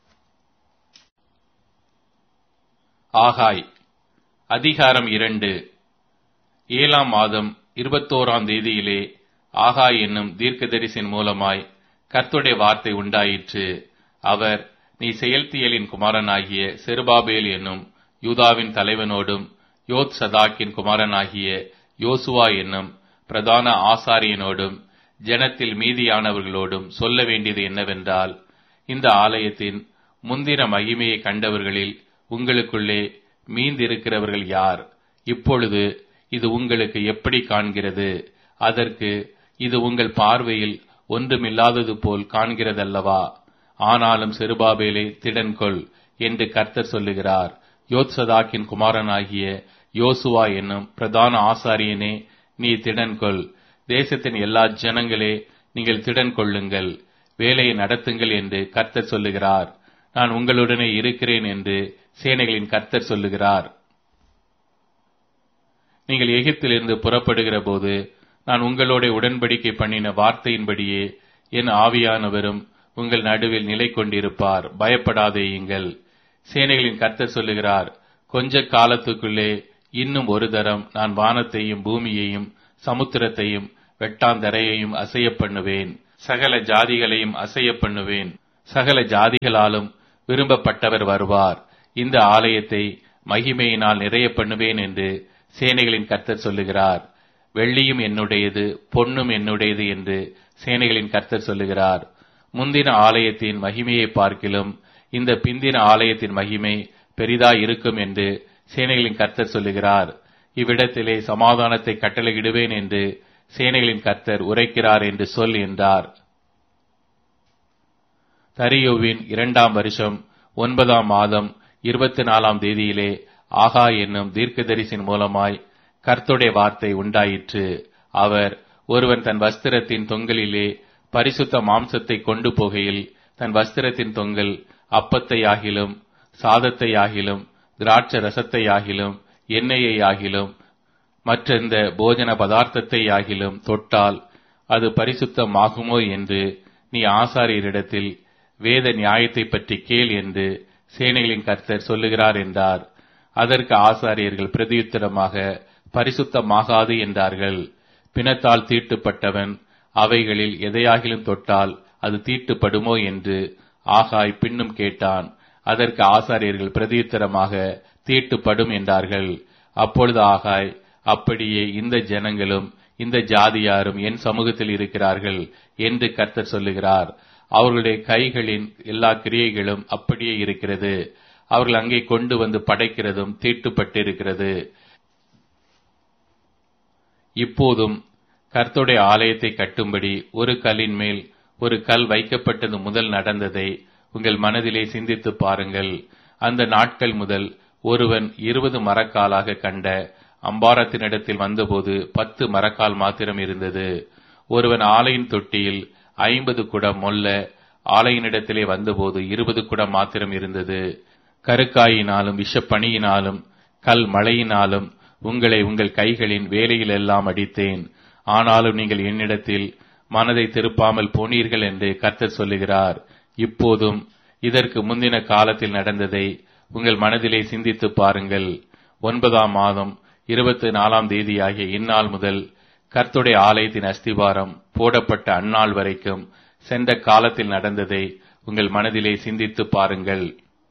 ஆகாய் அதிகாரம் இரண்டு. ஏழாம் மாதம் இருபத்தோராம் தேதியிலே ஆகாய் என்னும் தீர்க்கதரிசின் மூலமாய் கர்த்தருடைய வார்த்தை உண்டாயிற்று. அவர், நீ செயல்தியலின் குமாரனாகிய செருபாபேல் என்னும் யூதாவின் தலைவனோடும் யோத்சதாக்கின் குமாரனாகிய யோசுவா என்னும் பிரதான ஆசாரியனோடும் ஜனத்தில் மீதியானவர்களோடும் சொல்ல வேண்டியது என்னவென்றால், இந்த ஆலயத்தின் முந்தின மகிமையை கண்டவர்களில் உங்களுக்குள்ளே மீந்திருக்கிறவர்கள் யார்? இப்பொழுது இது உங்களுக்கு எப்படி காண்கிறது? அதற்கு இது உங்கள் பார்வையில் ஒன்றுமில்லாதது போல் காண்கிறதல்லவா? ஆனாலும் செருபாபேலே திடன்கொள் என்று கர்த்தர் சொல்லுகிறார். யோத்சதாக்கின் குமாரனாகிய யோசுவா என்னும் பிரதான ஆசாரியனே, நீ திடன்கொள். தேசத்தின் எல்லா ஜனங்களே, நீங்கள் திடன் கொள்ளுங்கள், வேலையை நடத்துங்கள் என்று கர்த்தர் சொல்லுகிறார். நான் உங்களுடனே இருக்கிறேன் என்று சேனைகளின் கர்த்தர் சொல்லுகிறார். நீங்கள் எகிப்திலிருந்து புறப்படுகிற போது நான் உங்களோட உடன்படிக்கை பண்ணின வார்த்தையின்படியே என் ஆவியானவரும் உங்கள் நடுவில் நிலை கொண்டிருப்பார். பயப்படாதேயுங்கள். சேனைகளின் கர்த்தர் சொல்லுகிறார், கொஞ்ச காலத்துக்குள்ளே இன்னும் ஒரு தரம் நான் வானத்தையும் பூமியையும் சமுத்திரத்தையும் வெட்டாந்தரையையும் அசைய பண்ணுவேன். சகல ஜாதிகளையும் அசைய பண்ணுவேன். சகல ஜாதிகளாலும் விரும்பப்பட்டவர் வருவார். இந்த ஆலயத்தை மகிமையினால் நிறைய பண்ணுவேன் என்று சேனைகளின் கர்த்தர் சொல்லுகிறார். வெள்ளியும் என்னுடையது, பொன்னும் என்னுடையது என்று சேனைகளின் கர்த்தர் சொல்லுகிறார். முந்தின ஆலயத்தின் மகிமையை பார்க்கிலும் இந்த பிந்தின ஆலயத்தின் மகிமை பெரிதாய் இருக்கும் என்று சேனைகளின் கர்த்தர் சொல்லுகிறார். இவ்விடத்திலே சமாதானத்தை கட்டளையிடுவேன் என்று சேனைகளின் கர்த்தர் உரைக்கிறார் என்று சொல் என்றார். தரியோவின் இரண்டாம் வருஷம் ஒன்பதாம் மாதம் இருபத்தி நாலாம் தேதியிலே ஆகா என்னும் தீர்க்கதரிசின் மூலமாய் கர்த்தருடைய வார்த்தை உண்டாயிற்று. அவர், ஒருவன் தன் வஸ்திரத்தின் தொங்கலிலே பரிசுத்த மாம்சத்தை கொண்டு போகையில் தன் வஸ்திரத்தின் தொங்கல் அப்பத்தை ஆகிலும் சாதத்தை ஆகிலும் திராட்ச ரசத்தை ஆகிலும் எண்ணெயை ஆகிலும் மற்றெந்த போஜன பதார்த்தத்தை ஆகிலும் தொட்டால் அது பரிசுத்தமாகுமோ என்று நீ ஆசாரியரிடத்தில் வேத நியாயத்தை பற்றி கேள் என்று சேனைகளின் கர்த்தர் சொல்லுகிறார் என்றார். அதற்கு ஆசாரியர்கள் பிரதியுத்தரமாக பரிசுத்தமாகாது என்றார்கள். பிணத்தால் தீட்டுப்பட்டவன் அவைகளில் எதையாகிலும் தொட்டால் அது தீட்டுப்படுமோ என்று ஆகாய் பின்னும் கேட்டான். அதற்கு ஆசாரியர்கள் பிரதியுத்தரமாக தீட்டுப்படும் என்றார்கள். அப்பொழுது ஆகாய், அப்படியே இந்த ஜனங்களும் இந்த ஜாதியாரும் என் சமூகத்தில் இருக்கிறார்கள் என்று கர்த்தர் சொல்லுகிறார். அவர்களுடைய கைகளின் எல்லா கிரியைகளும் அப்படியே இருக்கிறது. அவர்கள் அங்கே கொண்டு வந்து படைக்கிறதும் தீட்டுப்பட்டிருக்கிறது. இப்போதும் கர்த்தருடைய ஆலயத்தை கட்டும்படி ஒரு கல்லின் மேல் ஒரு கல் வைக்கப்பட்டது முதல் நடந்ததை உங்கள் மனதிலே சிந்தித்து பாருங்கள். அந்த நாட்கள் முதல் ஒருவன் இருபது மரக்காலாக கண்ட அம்பாரத்தினிடத்தில் வந்தபோது பத்து மரக்கால் மாத்திரம் இருந்தது. ஒருவன் ஆலையின் தொட்டியில் ஐம்பது குடம் மொல்ல ஆலையினிடத்திலே வந்தபோது இருபது குடம் மாத்திரம் இருந்தது. கருக்காயினாலும் விஷப்பணியினாலும் கல் மழையினாலும் உங்களை உங்கள் கைகளின் வேலையிலெல்லாம் அடித்தேன். ஆனாலும் நீங்கள் என்னிடத்தில் மனதை திருப்பாமல் போனீர்கள் என்று கர்த்தர் சொல்லுகிறார். இப்போதும் இதற்கு முந்தின காலத்தில் நடந்ததை உங்கள் மனதிலே சிந்தித்து பாருங்கள். ஒன்பதாம் மாதம் இருபத்தி நாலாம் தேதி ஆகிய இந்நாள் முதல் கர்த்தருடைய ஆலயத்தின் அஸ்திவாரம் போடப்பட்ட அந்நாள் வரைக்கும் சென்ற காலத்தில் நடந்ததை உங்கள் மனதிலே சிந்தித்து பாருங்கள்.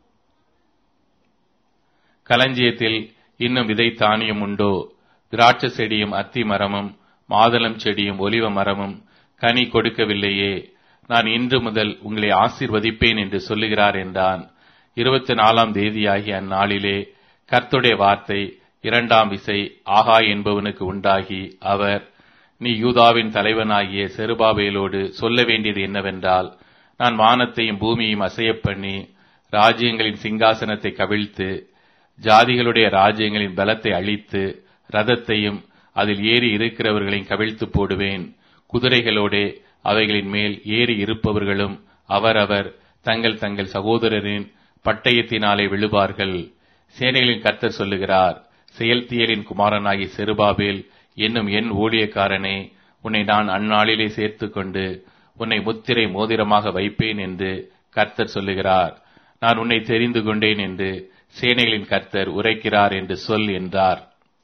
களஞ்சியத்தில் இன்னும் விதை தானியம் உண்டோ? திராட்சை செடியும் அத்தி மரமும் மாதளம் செடியும் ஒலிவ மரமும் கனி கொடுக்கவில்லையே? நான் இன்று முதல் உங்களை ஆசீர்வதிப்பேன் என்று சொல்லுகிறார் என்றான். இருபத்தி நாலாம் தேதியாகிய அந்நாளிலே கர்த்தருடைய வார்த்தை இரண்டாம் விசை ஆகாய் என்பவனுக்கு உண்டாகி, அவர், நீ யூதாவின் தலைவனாகிய செருபாபேலோடு சொல்ல வேண்டியது என்னவென்றால், நான் வானத்தையும் பூமியையும் அசையப் பண்ணி ராஜ்யங்களின் சிங்காசனத்தை கவிழ்த்து ஜாதிகளுடைய ராஜ்யங்களின் பலத்தை அழித்து ரதத்தையும் அதில் ஏறி இருக்கிறவர்களையும் கவிழ்த்து போடுவேன். குதிரைகளோடே அவைகளின் மேல் ஏறி இருப்பவர்களும் அவரவர் தங்கள் தங்கள் சகோதரரின் பட்டயத்தினாலே விழுவார்கள். சேனைகளின் கர்த்தர் சொல்லுகிறார். செயல்தியலின் குமாரனாகிய செருபாபேல் என்னும் என் ஊழியக்காரனே, உன்னை நான் அந்நாளிலே சேர்த்து கொண்டு உன்னை முத்திரை மோதிரமாக வைப்பேன் என்று கர்த்தர் சொல்லுகிறார். நான் உன்னை தெரிந்து கொண்டேன் என்று சேனைகளின் கர்த்தர் உரைக்கிறார் என்று சொல் என்றார்.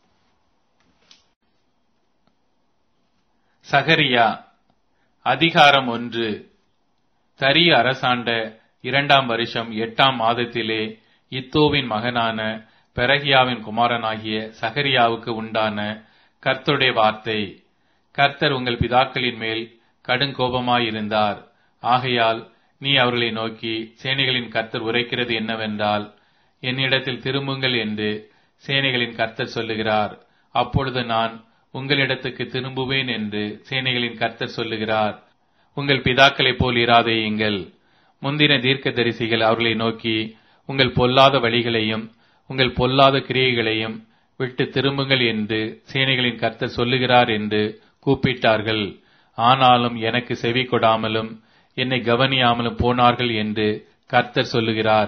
சகரியா அதிகாரம் ஒன்று. தரிய அரசாண்ட இரண்டாம் வருஷம் எட்டாம் மாதத்திலே இத்தோவின் மகனான பெரகியாவின் குமாரனாகிய சகரியாவுக்கு உண்டான கர்த்தருடைய வார்த்தை. கர்த்தர் உங்கள் பிதாக்களின் மேல் கடுங்கோபமாயிருந்தார். ஆகையால் நீ அவர்களை நோக்கி, சேனைகளின் கர்த்தர் உரைக்கிறது என்னவென்றால், என்னிடத்தில் திரும்புங்கள் என்று சேனைகளின் கர்த்தர் சொல்லுகிறார். அப்பொழுது நான் உங்களிடத்துக்கு திரும்புவேன் என்று சேனைகளின் கர்த்தர் சொல்லுகிறார். உங்கள் பிதாக்களைப் போல் இராதேயுங்கள். முந்தின தீர்க்கதரிசிகள் அவர்களை நோக்கி, உங்கள் பொல்லாத வழிகளையும் உங்கள் பொல்லாத கிரியைகளையும் விட்டு திரும்புங்கள் என்று சேனைகளின் கர்த்தர் சொல்லுகிறார் என்று கூப்பிட்டார்கள். ஆனாலும் எனக்கு செவி கொடாமலும் என்னை கவனியாமலும் போனார்கள் என்று கர்த்தர் சொல்லுகிறார்.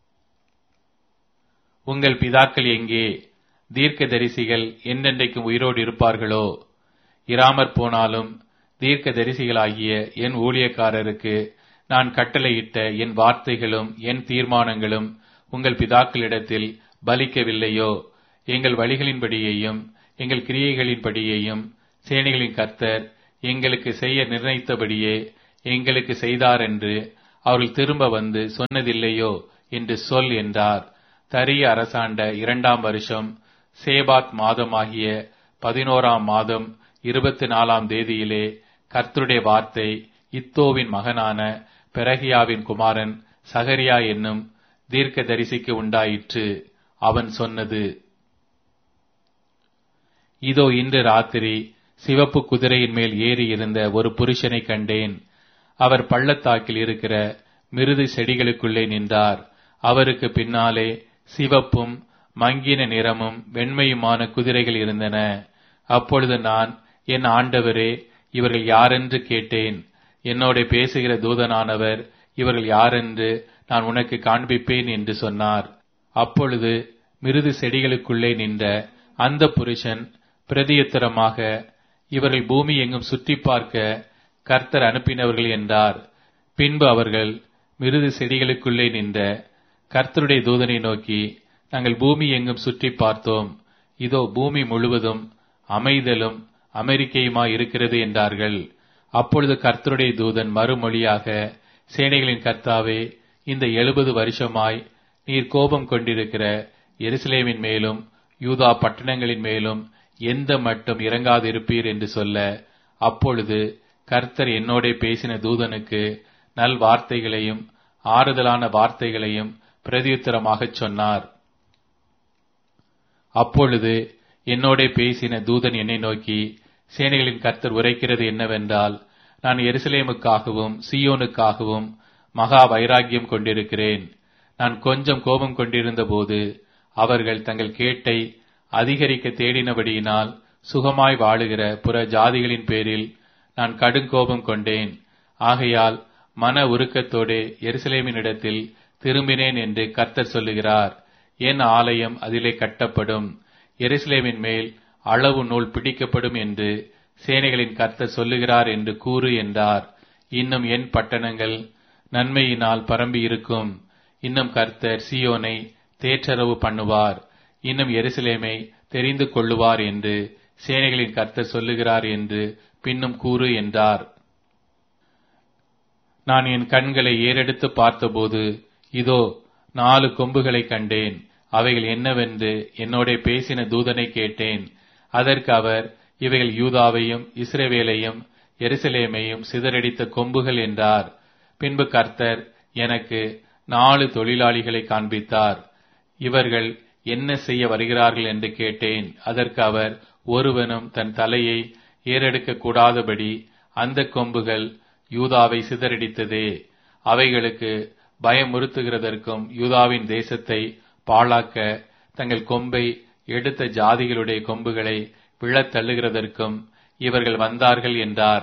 உங்கள் பிதாக்கள் எங்கே? தீர்க்கதரிசிகள் என்றென்றைக்கும் உயிரோடு இருப்பார்களோ? இராமற் போனாலும் தீர்க்க தரிசிகளாகிய என் ஊழியக்காரருக்கு நான் கட்டளையிட்ட என் வார்த்தைகளும் என் தீர்மானங்களும் உங்கள் பிதாக்களிடத்தில் பலிக்கவில்லையோ? எங்கள் வழிகளின்படியையும் எங்கள் கிரியைகளின்படியையும் சேனைகளின் கர்த்தர் எங்களுக்கு செய்ய நிர்ணயித்தபடியே எங்களுக்கு செய்தார் என்று அவர்கள் திரும்ப வந்து சொன்னதில்லையோ என்று சொல் என்றார். தரிய அரசாண்ட இரண்டாம் வருஷம் சேபாத் மாதமாகிய பதினோராம் மாதம் இருபத்தி நாலாம் தேதியிலே கர்த்தருடைய வார்த்தை இத்தோவின் மகனான பெரகியாவின் குமாரன் சகரியா என்னும் தீர்க்க தரிசிக்கு உண்டாயிற்று. அவன் சொன்னது, இதோ இன்று ராத்திரி சிவப்பு குதிரையின் மேல் ஏறி இருந்த ஒரு புருஷனை கண்டேன். அவர் பள்ளத்தாக்கில் இருக்கிற மிருது செடிகளுக்குள்ளே நின்றார். அவருக்கு பின்னாலே சிவப்பும் மங்கின நிறமும் வெண்மையுமான குதிரைகள் இருந்தன. அப்பொழுது நான், என் ஆண்டவரே, இவர்கள் யாரென்று கேட்டேன். என்னோட பேசுகிற தூதனானவர், இவர்கள் யாரென்று நான் உனக்கு காண்பிப்பேன் என்று சொன்னார். அப்பொழுது மிருது செடிகளுக்குள்ளே நின்ற அந்த புருஷன் பிரதியுத்தரமாக, இவர்கள் பூமி எங்கும் சுற்றி பார்க்க கர்த்தர் அனுப்பினவர்கள் என்றார். பின்பு அவர்கள் மிருது செடிகளுக்குள்ளே நின்ற கர்த்தருடைய தூதனை நோக்கி, நாங்கள் பூமி எங்கும் சுற்றி பார்த்தோம். இதோ பூமி முழுவதும் அமைதலும் அமெரிக்கையுமாய் இருக்கிறது என்றார்கள். அப்பொழுது கர்த்தருடைய தூதன் மறுமொழியாக, சேனைகளின் கர்த்தாவே, இந்த எழுபது வருஷமாய் நீர் கோபம் கொண்டிருக்கிற எருசலேமின் மேலும் யூதா பட்டணங்களின் மேலும் எந்த மட்டும் இறங்காதிருப்பீர் என்று சொல்ல, அப்பொழுது கர்த்தர் என்னோட பேசின தூதனுக்கு நல் வார்த்தைகளையும் ஆறுதலான வார்த்தைகளையும் பிரதியுத்தரமாகச் சொன்னார். அப்பொழுது என்னோட பேசின தூதன் என்னை நோக்கி, சேனைகளின் கர்த்தர் உரைக்கிறது என்னவென்றால், நான் எருசலேமுக்காகவும் சீயோனுக்காகவும் மகா வைராக்கியம் கொண்டிருக்கிறேன். நான் கொஞ்சம் கோபம் கொண்டிருந்த போது அவர்கள் தங்கள் கேட்டை அதிகரிக்க தேடினபடியினால் சுகமாய் வாழுகிற புற ஜாதிகளின் பேரில் நான் கடுங்கோபம் கொண்டேன். ஆகையால் மன உருக்கத்தோடு எருசலேமினிடத்தில் திரும்பினேன் என்று கர்த்தர் சொல்லுகிறார். என் ஆலயம் அதிலே கட்டப்படும், எருசலேமின் மேல் அளவு நூல் பிடிக்கப்படும் என்று சேனைகளின் கர்த்தர் சொல்லுகிறார் என்று கூறு என்றார். இன்னும் என் பட்டணங்கள் நன்மையினால் பரம்பி இருக்கும். இன்னும் கர்த்தர் சீயோனை தேற்றரவு பண்ணுவார். இன்னும் எருசலேமை தெரிந்து கொள்ளுவார் என்று சேனைகளின் கர்த்தர் சொல்லுகிறார் என்று பின்னும் கூறு என்றார். நான் என் கண்களை ஏறெடுத்து பார்த்தபோது இதோ நாலு கொம்புகளை கண்டேன். அவைகள் என்னவென்று என்னோட பேசின தூதனை கேட்டேன். அதற்கு அவர், இவைகள் யூதாவையும் இஸ்ரவேலையும் எருசலேமையும் சிதறடித்த கொம்புகள் என்றார். பின்பு கர்த்தர் எனக்கு நாலு தொழிலாளிகளை காண்பித்தார். இவர்கள் என்ன செய்ய வருகிறார்கள் என்று கேட்டேன். அதற்கு அவர், ஒருவனும் தன் தலையை ஏறெடுக்க கூடாதபடி அந்த கொம்புகள் யூதாவை சிதறடித்ததே. அவைகளுக்கு பயமுறுத்துகிறதற்கும் யூதாவின் தேசத்தை பாழாக்க தங்கள் கொம்பை எடுத்த ஜாதிகளுடைய கொம்புகளை விழத் தள்ளுகிறதற்கும் இவர்கள் வந்தார்கள் என்றார்.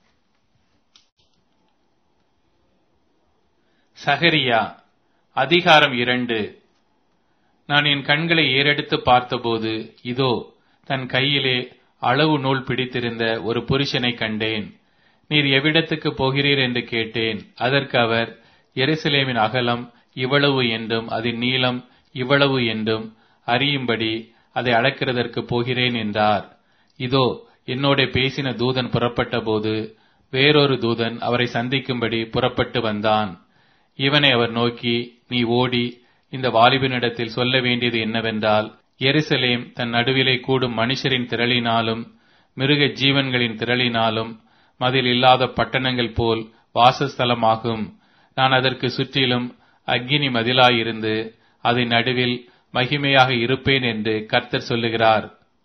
சகரியா அதிகாரம் இரண்டு. நான் என் கண்களை ஏறெடுத்து பார்த்தபோது இதோ தன் கையிலே அளவு நூல் பிடித்திருந்த ஒரு புருஷனை கண்டேன். நீர் எவ்விடத்துக்கு போகிறீர் என்று கேட்டேன். அதற்கு அவர், எருசலேமின் அகலம் இவ்வளவு என்றும் அதன் நீளம் இவ்வளவு என்றும் அறியும்படி அதை அளக்கிறதற்கு போகிறேன் என்றார். இதோ என்னோட பேசின தூதன் புறப்பட்ட போது வேறொரு தூதன் அவரை சந்திக்கும்படி புறப்பட்டு வந்தான். இவனை அவர் நோக்கி, நீ ஓடி இந்த வாலிபனிடத்தில் சொல்ல வேண்டியது என்னவென்றால், எருசலேம் தன் நடுவிலே கூடும் மனுஷரின் திரளினாலும் மிருக ஜீவன்களின் திரளினாலும் மதில் இல்லாத பட்டணங்கள் போல் வாசஸ்தலமாகும். நான் அதற்கு சுற்றிலும் அக்கினி மதிலாயிருந்து அதன் நடுவில் மகிமையாக இருப்பேன் என்று கர்த்தர் சொல்லுகிறார்.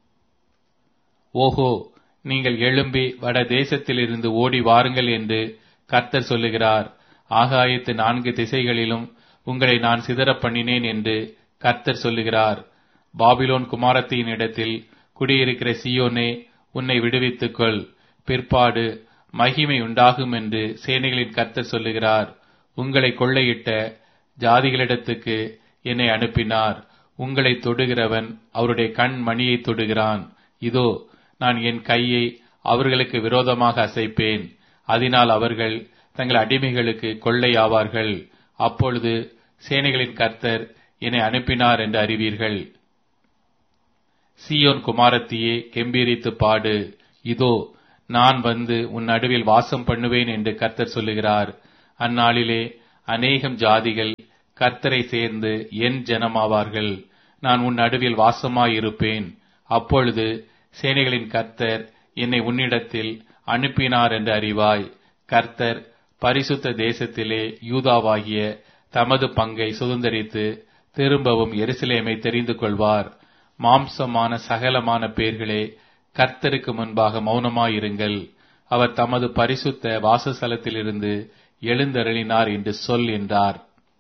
ஓஹோ, நீங்கள் எழும்பி வட தேசத்திலிருந்து ஓடி வாருங்கள் என்று கர்த்தர் சொல்லுகிறார். ஆகாயத்து நான்கு திசைகளிலும் உங்களை நான் சிதற பண்ணினேன் என்று கர்த்தர் சொல்லுகிறார். பாபிலோன் குமாரத்தின் இடத்தில் குடியிருக்கிற சீயோனே, உன்னை விடுவித்துக் கொள். பிற்பாடு மகிமை உண்டாகும் என்று சேனைகளின் கர்த்தர் சொல்லுகிறார். உங்களை கொள்ளையிட்ட ஜாதிகளிடத்துக்கு என்னை அனுப்பினார். உங்களை தொடுகிறவன் அவருடைய கண் மணியை தொடுகிறான். இதோ நான் என் கையை அவர்களுக்கு விரோதமாக அசைப்பேன். அதனால் அவர்கள் தங்கள் அடிமைகளுக்கு கொள்ளையாவார்கள். அப்பொழுது சேனைகளின் கர்த்தர் என்னை அனுப்பினார் என்று அறிவீர்கள். சீயோன் குமாரத்தியே, கெம்பீரித்து பாடு. இதோ நான் வந்து உன் நடுவில் வாசம் பண்ணுவேன் என்று கர்த்தர் சொல்லுகிறார். அந்நாளிலே அநேகம் ஜாதிகள் கர்த்தரை சேர்ந்து என் ஜனமாவார்கள். நான் உன் நடுவில் வாசமாயிருப்பேன். அப்பொழுது சேனைகளின் கர்த்தர் என்னை உன்னிடத்தில் அனுப்பினார் என்று அறிவாய். கர்த்தர் பரிசுத்த தேசத்திலே யூதாவாகிய தமது பங்கை சுதந்தரித்து திரும்பவும் எருசலேமை தெரிந்து கொள்வார். மாம்சமான சகலமான பேர்களே, கர்த்தருக்கு முன்பாக மௌனமாயிருங்கள். அவர் தமது பரிசுத்த வாசஸ்தலத்திலிருந்து எழுந்தருளினார் என்று சொல் என்றார்.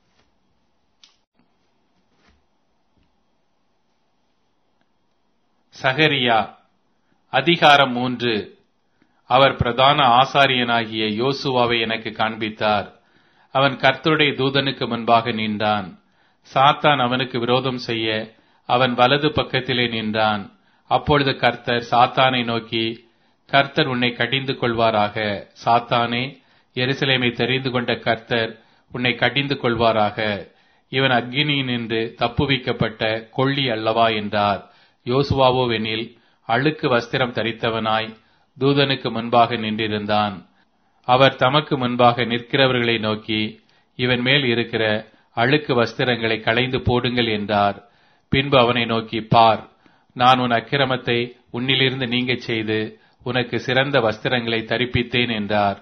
சகரியா அதிகாரம் மூன்று. அவர் பிரதான ஆசாரியனாகிய யோசுவாவை எனக்கு காண்பித்தார். அவன் கர்த்தருடைய தூதனுக்கு முன்பாக நின்றான். சாத்தான் அவனுக்கு விரோதம் செய்ய அவன் வலது பக்கத்திலே நின்றான். அப்பொழுது கர்த்தர் சாத்தானை நோக்கி, கர்த்தர் உன்னை கடிந்து கொள்வாராக. சாத்தானே, எருசலேமை தெரிந்து கொண்ட கர்த்தர் உன்னை கடிந்து கொள்வாராக. இவன் அக்கினியினின்று தப்புவிக்கப்பட்ட கொள்ளி அல்லவா என்றார். யோசுவாவோவெனில் அழுக்கு வஸ்திரம் தரித்தவனாய் தூதனுக்கு முன்பாக நின்றிருந்தான். அவர் தமக்கு முன்பாக நிற்கிறவர்களை நோக்கி, இவன் மேல் இருக்கிற அழுக்கு வஸ்திரங்களை களைந்து போடுங்கள் என்றார். பின்பு அவனை நோக்கி, பார், நான் உன் அக்கிரமத்தை உன்னிலிருந்து நீங்கச் செய்து உனக்கு சிறந்த வஸ்திரங்களை தரிப்பித்தேன் என்றார்.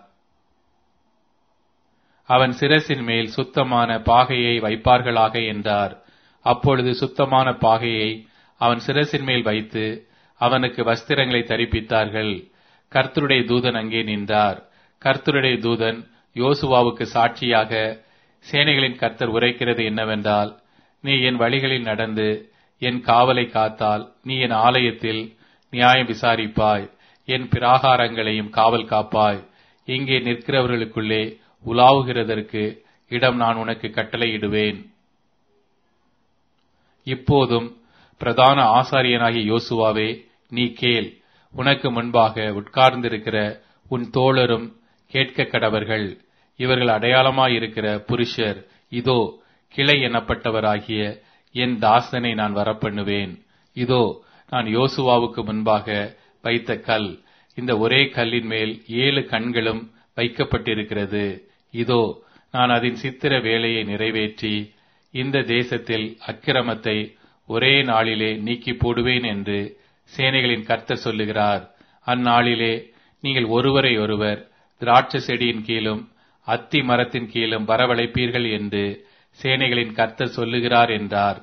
அவன் சிரசின் மேல் சுத்தமான பாகையை வைப்பார்களாக என்றார். அப்பொழுது சுத்தமான பாகையை அவன் சிரசின் மேல் வைத்து அவனுக்கு வஸ்திரங்களை தரிப்பித்தார்கள். கர்த்தருடைய தூதன் அங்கே நின்றார். கர்த்தருடைய தூதன் யோசுவாவுக்கு சாட்சியாக, சேனைகளின் கர்த்தர் உரைக்கிறது என்னவென்றால், நீ என் வழிகளில் நடந்து என் காவலை காத்தால் நீ என் ஆலயத்தில் நியாயம் விசாரிப்பாய், என் பிராகாரங்களையும் காவல் காப்பாய். இங்கே நிற்கிறவர்களுக்குள்ளே உலாவுகிறதற்கு இடம் நான் உனக்கு கட்டளையிடுவேன். இப்போதும் பிரதான ஆசாரியனாகிய யோசுவாவே, நீ கேள். உனக்கு முன்பாக உட்கார்ந்திருக்கிற உன் தோழரும் கேட்க கடவர்கள். இவர்கள் அடையாளமாயிருக்கிற புருஷர். இதோ, கிளை எனப்பட்டவராகிய என் தாசனை நான் வரப்பண்ணுவேன். இதோ, நான் யோசுவாவுக்கு முன்பாக வைத்த கல். இந்த ஒரே கல்லின் மேல் ஏழு கண்களும் வைக்கப்பட்டிருக்கிறது. இதோ, நான் அதன் சித்திர வேலையை நிறைவேற்றி இந்த தேசத்தில் அக்கிரமத்தை ஒரே நாளிலே நீக்கி போடுவேன் என்று சேனைகளின் கர்த்தர் சொல்லுகிறார். அந்நாளிலே நீங்கள் ஒருவரை ஒருவர் திராட்சை செடியின் கீழும் அத்தி மரத்தின் கீழும் வரவழைப்பீர்கள் என்று சேனைகளின் கர்த்தர் சொல்லுகிறார் என்றார்.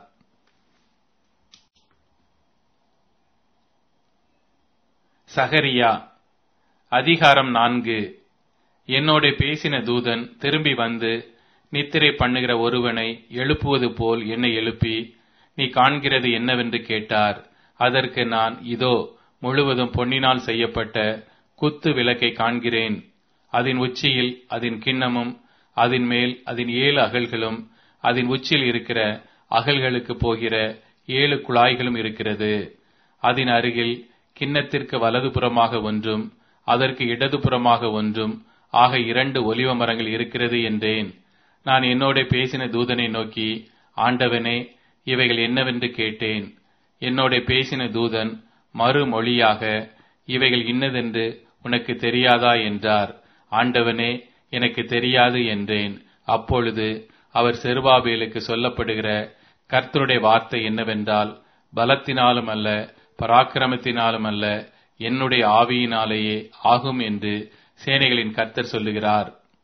சகரியா அதிகாரம் நான்கு. என்னோட பேசின தூதன் திரும்பி வந்து நித்திரை பண்ணுகிற ஒருவனை எழுப்புவது போல் என்னை எழுப்பி, நீ காண்கிறது என்னவென்று கேட்டார். அதற்கு நான், இதோ, முழுவதும் பொன்னினால் செய்யப்பட்ட குத்து விளக்கை காண்கிறேன். அதன் உச்சியில் அதன் கிண்ணமும் அதன் மேல் அதன் ஏழு அகல்களும் அதன் உச்சியில் இருக்கிற அகல்களுக்கு போகிற ஏழு குழாய்களும் இருக்கிறது. அதன் அருகில் கிண்ணத்திற்கு வலதுபுறமாக ஒன்றும் அதற்கு இடதுபுறமாக ஒன்றும் ஆக இரண்டு ஒலிவ மரங்கள் இருக்கிறது என்றேன். நான் என்னோட பேசின தூதனை நோக்கி, ஆண்டவனே, இவைகள் என்னவென்று கேட்டேன். என்னோட பேசின தூதன் மறுமொழியாக, இவைகள் இன்னதென்று உனக்கு தெரியாதா என்றார். ஆண்டவனே, எனக்கு தெரியாது என்றேன். அப்பொழுது அவர் செருபாபேலுக்கு சொல்லப்படுகிற கர்த்தருடைய வார்த்தை என்னவென்றால், பலத்தினாலும் அல்ல, பராக்கிரமத்தினாலும் அல்ல, என்னுடைய ஆவியினாலேயே ஆகும் என்று சேனைகளின் கர்த்தர் சொல்லுகிறார்.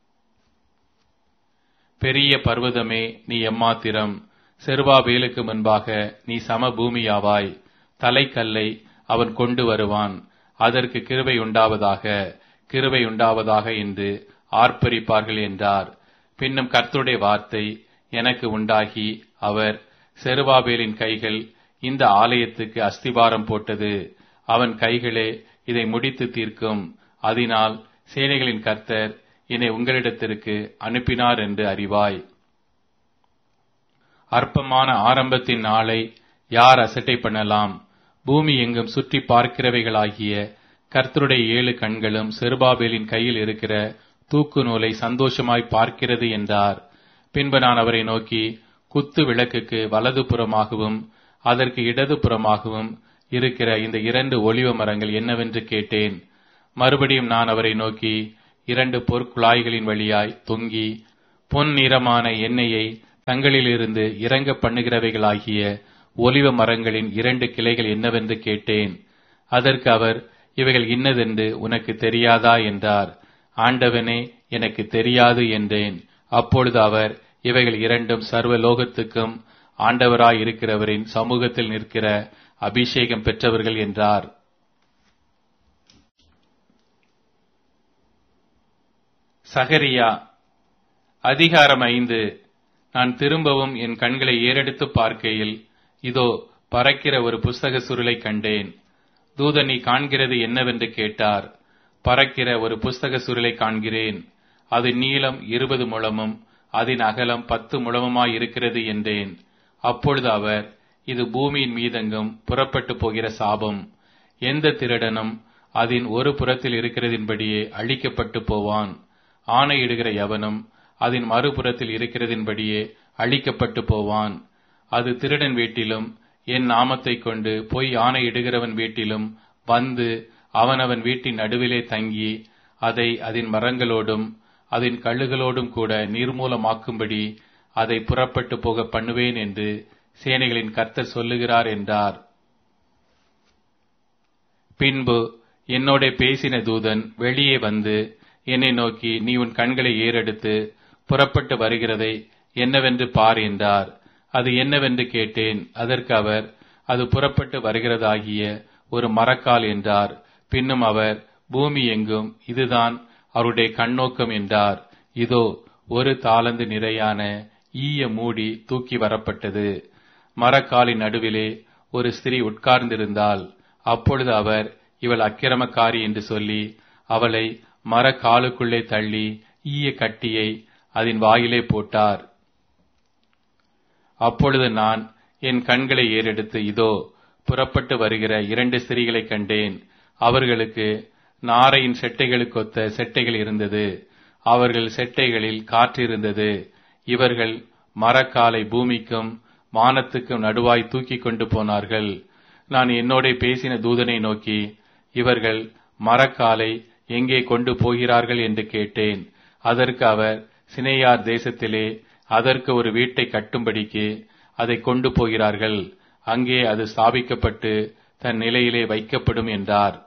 பெரிய பர்வதமே, நீ எம்மாத்திரம்! செருபாபேலுக்கு முன்பாக நீ சமபூமியாவாய். தலைக்கல்லை அவன் கொண்டு வருவான். அதற்கு கிருபை உண்டாவதாக, கிருபை உண்டாவதாக என்று ஆர்ப்பரிப்பார்கள் என்றார். பின்னும் கர்த்தருடைய வார்த்தை எனக்கு உண்டாகி, அவர், செருபாபேலின் கைகள் இந்த ஆலயத்துக்கு அஸ்திபாரம் போட்டது. அவன் கைகளே இதை முடித்து தீர்க்கும். அதனால் சேனைகளின் கர்த்தர் என்னை உங்களிடத்திற்கு அனுப்பினார் என்று அறிவாய். அற்பமான ஆரம்பத்தின் நாளை யார் அசட்டை பண்ணலாம்? பூமி எங்கும் சுற்றி பார்க்கிறவைகளாகிய கர்த்தருடைய ஏழு கண்களும் செருபாபேலின் கையில் இருக்கிற தூக்கு நூலை சந்தோஷமாய் பார்க்கிறது என்றார். பின்பு நான் அவரை நோக்கி, குத்து விளக்குக்கு வலது புறமாகவும் அதற்கு இடது புறமாகவும் இருக்கிற இந்த இரண்டு ஒலிவ மரங்கள் என்னவென்று கேட்டேன். மறுபடியும் நான் அவரை நோக்கி, இரண்டு பொற்குழாய்களின் வழியாய் தொங்கி பொன் நிறமான எண்ணெயை தங்களிலிருந்து இறங்க பண்ணுகிறவைகளாகிய ஒலிவ மரங்களின் இரண்டு கிளைகள் என்னவென்று கேட்டேன். அதற்கு அவர், இவைகள் இன்னதென்று உனக்கு தெரியாதா என்றார். ஆண்டவனே, எனக்கு தெரியாது என்றேன். அப்பொழுது அவர், இவைகள் இரண்டும் சர்வ லோகத்துக்கும் ஆண்டவராய் இருக்கிறவரின் சமூகத்தில் நிற்கிற அபிஷேகம் பெற்றவர்கள் என்றார். சகரியா அதிகாரம் ஐந்து. நான் திரும்பவும் என் கண்களை ஏறெடுத்து பார்க்கையில், இதோ பறக்கிற ஒரு புஸ்தக சுருளை கண்டேன். தூதன், நீ காண்கிறது என்னவென்று கேட்டார். பறக்கிற ஒரு புஸ்தக சுருளை காண்கிறேன். அது நீளம் இருபது முழமும் அதன் அகலம் பத்து முழமுமாய் இருக்கிறது என்றேன். அப்பொழுது அவர், இது பூமியின் மீதெங்கும் புறப்பட்டு போகிற சாபம். எந்த திருடனும் அதன் ஒரு புறத்தில் இருக்கிறதின்படியே அழிக்கப்பட்டு போவான். ஆணையிடுகிற எவனும் அதன் மறுபுறத்தில் இருக்கிறதின்படியே அழிக்கப்பட்டு போவான். அது திருடன் வீட்டிலும் என் நாமத்தைக் கொண்டு பொய் ஆணையிடுகிறவன் வீட்டிலும் வந்து அவனவன் வீட்டின் நடுவிலே தங்கி அதை அதன் மரங்களோடும் அதன் கழுகளோடும் கூட நிர்மூலமாக்கும்படி அதை புறப்பட்டு போக பண்ணுவேன் என்று சேனைகளின் கர்த்தர் சொல்லுகிறார் என்றார். பின்பு என்னோட பேசின தூதன் வெளியே வந்து என்னை நோக்கி, நீ உன் கண்களை ஏறெடுத்து புறப்பட்டு வருகிறதை என்னவென்று பார் என்றார். அது என்னவென்று கேட்டேன். அதற்கு அவர், அது புறப்பட்டு வருகிறதாகிய ஒரு மரக்கால் என்றார். பின்னும் அவர், பூமி எங்கும் இதுதான் அவருடைய கண்ணோக்கம் என்றார். இதோ ஒரு தாலந்து நிறையான ஈய மூடி தூக்கி வரப்பட்டது. மரக்காலின் நடுவிலே ஒரு ஸ்திரீ உட்கார்ந்திருந்தாள். அப்பொழுது அவர், இவள் அக்கிரமக்காரி என்று சொல்லி அவளை மரக்காலுக்குள்ளே தள்ளி ஈய கட்டியை அதன் வாயிலே போட்டார். அப்பொழுது நான் என் கண்களை ஏறெடுத்து, இதோ புறப்பட்டு வருகிற இரண்டு ஸ்திரீகளை கண்டேன். அவர்களுக்கு நாரையின் செட்டைகளுக்கொத்த செட்டைகள் இருந்தது. அவர்கள் செட்டைகளில் காற்றிருந்தது. இவர்கள் மரக்காலை பூமிக்கும் வானத்துக்கும் நடுவாய் தூக்கி கொண்டு போனார்கள். நான் என்னோட பேசின தூதனை நோக்கி, இவர்கள் மரக்காலை எங்கே கொண்டு போகிறார்கள் என்று கேட்டேன். அதற்கு அவர், சினேயார் தேசத்திலே அதற்கு ஒரு வீட்டை கட்டும்படிக்கு அதை கொண்டு போகிறார்கள். அங்கே அது ஸ்தாபிக்கப்பட்டு தன் நிலையிலே வைக்கப்படும் என்றார்.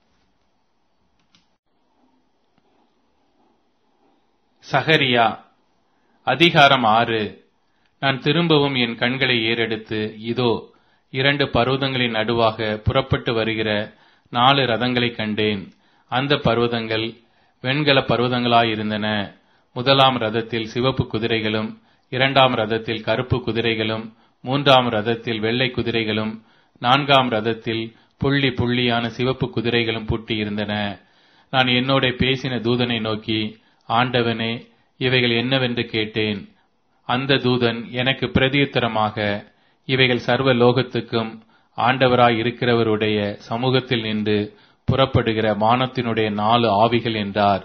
சகரியா அதிகாரம் ஆறு. நான் திரும்பவும் என் கண்களை ஏறெடுத்து, இதோ இரண்டு பர்வதங்களின் நடுவாக புறப்பட்டு வருகிற நாலு ரதங்களை கண்டேன். அந்த பர்வதங்கள் வெண்கல பர்வதங்களாயிருந்தன. முதலாம் ரதத்தில் சிவப்பு குதிரைகளும், இரண்டாம் ரதத்தில் கருப்பு குதிரைகளும், மூன்றாம் ரதத்தில் வெள்ளை குதிரைகளும், நான்காம் ரதத்தில் புள்ளி புள்ளியான சிவப்பு குதிரைகளும் பூட்டியிருந்தன. நான் என்னோட பேசின தூதனை நோக்கி, ஆண்டவனே, இவைகள் என்னவென்று கேட்டேன். அந்த தூதன் எனக்கு பிரதியுத்தரமாக, இவைகள் சர்வ லோகத்துக்கும் ஆண்டவராய் இருக்கிறவருடைய சமூகத்தில் நின்று புறப்படுகிற வானத்தினுடைய நாலு ஆவிகள் என்றார்.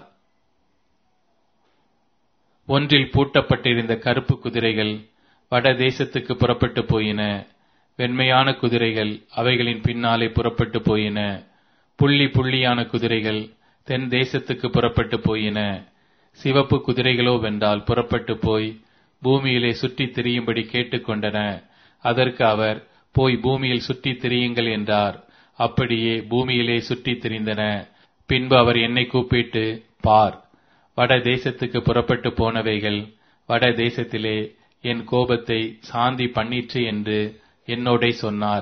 ஒன்றில் பூட்டப்பட்டிருந்த கருப்பு குதிரைகள் வட தேசத்துக்கு புறப்பட்டு போயின. வெண்மையான குதிரைகள் அவைகளின் பின்னாலே புறப்பட்டு போயின. புள்ளி புள்ளியான குதிரைகள் தென் தேசத்துக்கு புறப்பட்டு போயின. சிவப்பு குதிரைகளோ வென்றால் புறப்பட்டு போய் பூமியிலே சுற்றித் திரியும்படி கேட்டுக்கொண்டன. அதற்கு அவர், போய் பூமியில் சுற்றித் திரியுங்கள் என்றார். அப்படியே பூமியிலே சுற்றித் திரிந்தன. பின்பு அவர் என்னை கூப்பிட்டு, பார், வட தேசத்துக்கு புறப்பட்டு போனவைகள் வட தேசத்திலே என் கோபத்தை சாந்தி பண்ணிற்று என்று என்னோடே சொன்னார்.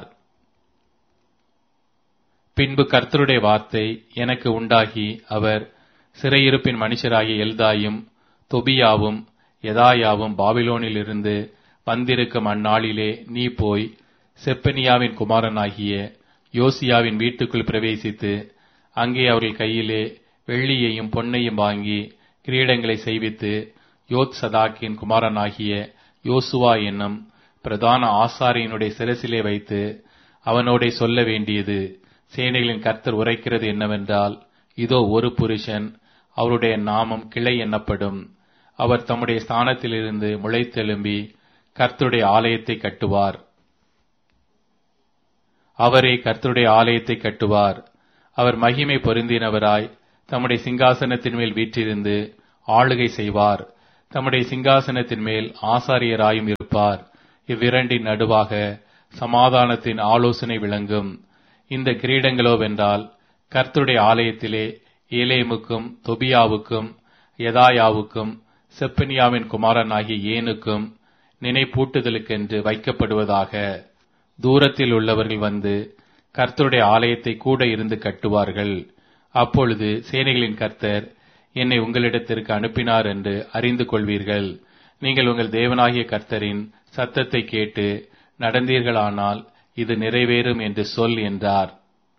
பின்பு கர்த்தருடைய வார்த்தை எனக்கு உண்டாகி, அவர், சிறையிருப்பின் மனுஷராகிய எல்தாயும் தொபியாவும் எதாயாவும் பாபிலோனிலிருந்து வந்திருக்கும் அந்நாளிலே நீ போய் செப்பனியாவின் குமாரனாகிய யோசியாவின் வீட்டுக்குள் பிரவேசித்து அங்கே அவர்கள் கையிலே வெள்ளியையும் பொன்னையும் வாங்கி கிரீடங்களை செய்வித்து யோத் சதாக்கின் குமாரனாகிய யோசுவா என்னும் பிரதான ஆசாரியனுடைய சிரசிலே வைத்து அவனோடே சொல்ல வேண்டியது, சேனைகளின் கர்த்தர் உரைக்கிறது என்னவென்றால், இதோ ஒரு புருஷன், அவருடைய நாமம் கிளை என்னப்படும். அவர் தம்முடைய ஸ்தானத்திலிருந்து முளைத்தெழும்பி கர்த்தருடைய ஆலயத்தை கட்டுவார். அவரே கர்த்தருடைய ஆலயத்தை கட்டுவார். அவர் மகிமை பொருந்தினவராய் தம்முடைய சிங்காசனத்தின் மேல் வீற்றிருந்து ஆளுகை செய்வார். தம்முடைய சிங்காசனத்தின் மேல் ஆசாரியராயும் இருப்பார். இவ்விரண்டின் நடுவாக சமாதானத்தின் ஆலோசனை விளங்கும். இந்த கிரீடங்களோவென்றால் கர்த்தருடைய ஆலயத்திலே ஏலேமுக்கும் தொபியாவுக்கும் யதாயாவுக்கும் செப்பனியாவின் குமாரனாகிய ஏனுக்கும் நினைப்பூட்டுதலுக்கென்று வைக்கப்படுவதாக. தூரத்தில் உள்ளவர்கள் வந்து கர்த்தருடைய ஆலயத்தை கூட இருந்து கட்டுவார்கள். அப்பொழுது சேனைகளின் கர்த்தர் என்னை உங்களிடத்திற்கு அனுப்பினார் என்று அறிந்து கொள்வீர்கள். நீங்கள் உங்கள் தேவனாகிய கர்த்தரின் சத்தத்தை கேட்டு நடந்தீர்களானால் இது நிறைவேறும் என்று சொல் என்றார்.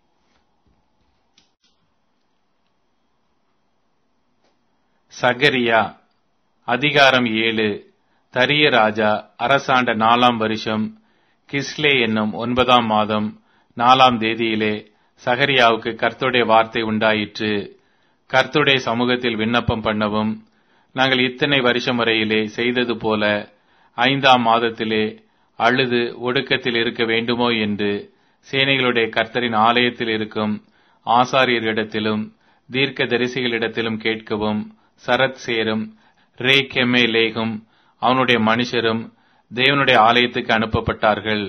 சகரியா அதிகாரம் ஏழு. தரிய ராஜா அரசாண்ட நாலாம் வருஷம் கிஸ்லே என்னும் ஒன்பதாம் மாதம் நாலாம் தேதியிலே சகரியாவுக்கு கர்த்தருடைய வார்த்தை உண்டாயிற்று. கர்த்தருடைய சமூகத்தில் விண்ணப்பம் பண்ணவும், நாங்கள் இத்தனை வருஷம் வரையிலே செய்தது போல ஐந்தாம் மாதத்திலே அழுது ஒடுக்கத்தில் இருக்க வேண்டுமோ என்று சேனைகளுடைய கர்த்தரின் ஆலயத்தில் இருக்கும் ஆசாரியர்களிடத்திலும் தீர்க்க தரிசிகளிடத்திலும் கேட்கவும், சரத் சேரும் ரே கெமே லேகும் அவனுடைய மனுஷரும் தேவனுடைய ஆலயத்துக்கு அனுப்பப்பட்டார்கள்.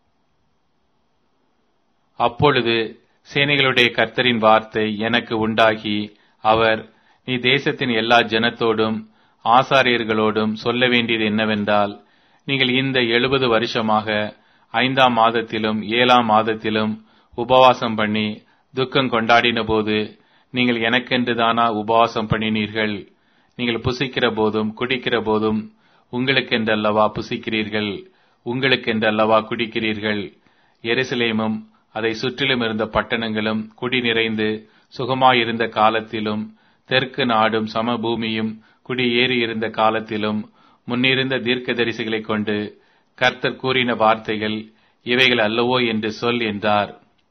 அப்பொழுது சேனைகளுடைய கர்த்தரின் வார்த்தை எனக்கு உண்டாகி, அவர், நீ தேசத்தின் எல்லா ஜனத்தோடும் ஆசாரியர்களோடும் சொல்ல வேண்டியது என்னவென்றால், நீங்கள் இந்த எழுபது வருஷமாக ஐந்தாம் மாதத்திலும் ஏழாம் மாதத்திலும் உபவாசம் பண்ணி துக்கம் கொண்டாடின போது நீங்கள் எனக்கென்று தானா உபவாசம் பண்ணினீர்கள்? நீங்கள் புசிக்கிற போதும் குடிக்கிற போதும் உங்களுக்கென்றல்லவா புசிக்கிறீர்கள், உங்களுக்கென்றல்லவா குடிக்கிறீர்கள். எருசலேமும் அதை சுற்றிலும் இருந்த பட்டணங்களும் குடி நிறைந்து சுகமாயிருந்த காலத்திலும், தெற்கு நாடும் சமபூமியும் குடியேறி இருந்த காலத்திலும் முன்னிருந்த தீர்க்கதரிசிகளைக் கொண்டு கர்த்தர் கூறின வார்த்தைகள் இவைகள் அல்லவோ என்று சொல் என்றார்.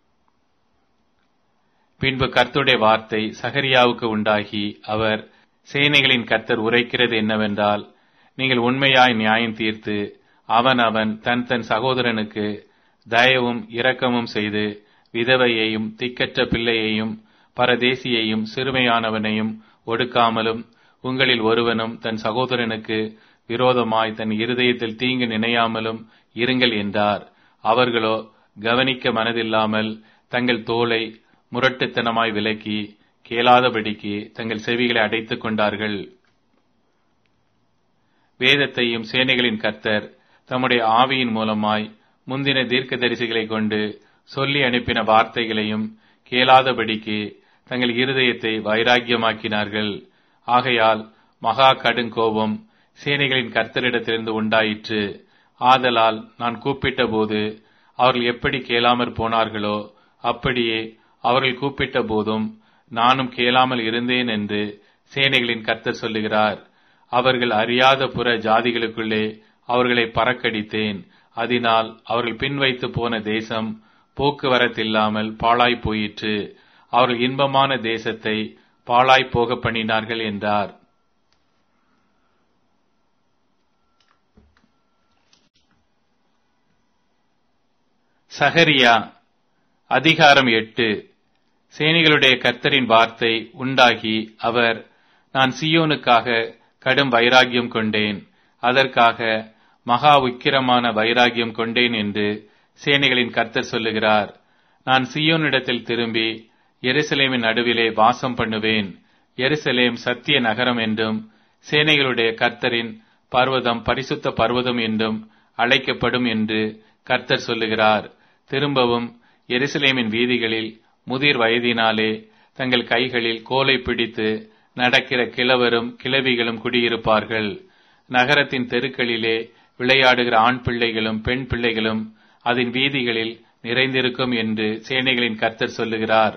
பின்பு கர்த்தருடைய வார்த்தை சகரியாவுக்கு உண்டாகி, அவர், சேனைகளின் கர்த்தர் உரைக்கிறது என்னவென்றால், நீங்கள் உண்மையாய் நியாயம் தீர்த்து அவன் அவன் தன் தன் சகோதரனுக்கு தயவும் இரக்கமும் செய்து விதவையையும் திக்கற்ற பிள்ளையையும் பரதேசியையும் சிறுமையானவனையும் ஒடுக்காமலும், உங்களில் ஒருவனும் தன் சகோதரனுக்கு விரோதமாய் தன் இருதயத்தில் தீங்கு நினையாமலும் இருங்கள் என்றார். அவர்களோ கவனிக்க மனதில்லாமல் தங்கள் தோளை முரட்டுத்தனமாய் விலக்கி கேளாதபடிக்கு தங்கள் செவிகளை அடைத்துக் கொண்டார்கள். வேதத்தையும் சேனைகளின் கர்த்தர் தம்முடைய ஆவியின் மூலமாய் முந்தின தீர்க்கதரிசிகளை கொண்டு சொல்லி அனுப்பின வார்த்தைகளையும் கேளாதபடிக்கு தங்கள் இருதயத்தை வைராக்கியமாக்கினார்கள். ஆகையால் மகா கடுங்கோபம் சேனைகளின் கர்த்தரிடத்திலிருந்து உண்டாயிற்று. ஆதலால் நான் கூப்பிட்ட போது அவர்கள் எப்படி கேளாமற் போனார்களோ அப்படியே அவர்கள் கூப்பிட்ட போதும் நானும் கேளாமல் இருந்தேன் என்று சேனைகளின் கர்த்தர் சொல்லுகிறார். அவர்கள் அறியாத புற ஜாதிகளுக்குள்ளே அவர்களை பறக்கடித்தேன். அதனால் அவர்கள் பின்வைத்து போன தேசம் போக்குவரத்தில்லாமல் பாழாய் போயிற்று. அவர்கள் இன்பமான தேசத்தை பாழாய் போக பண்ணினார்கள் என்றார். சகரியா அதிகாரம் எட்டு. சேனைகளுடைய கர்த்தரின் வார்த்தை உண்டாகி, அவர், நான் சீயோனுக்காக கடும் வைராக்கியம் கொண்டேன், அதற்காக மகா உக்கிரமான வைராக்கியம் கொண்டேன் என்று சேனைகளின் கர்த்தர் சொல்லுகிறார். நான் சீயோனிடத்தில் திரும்பி எருசலேமின் நடுவிலே வாசம் பண்ணுவேன். எருசலேம் சத்திய நகரம் என்றும் சேனைகளுடைய கர்த்தரின் பர்வதம் பரிசுத்த பர்வதம் என்றும் அழைக்கப்படும் என்று கர்த்தர் சொல்லுகிறார். திரும்பவும் எருசலேமின் வீதிகளில் முதிர் வயதினாலே தங்கள் கைகளில் கோலை பிடித்து நடக்கிற கிழவரும் கிழவிகளும் குடியிருப்பார்கள். நகரத்தின் தெருக்களிலே விளையாடுகிற ஆண் பிள்ளைகளும் பெண் பிள்ளைகளும் அதன் வீதிகளில் நிறைந்திருக்கும் என்று சேனைகளின் கர்த்தர் சொல்லுகிறார்.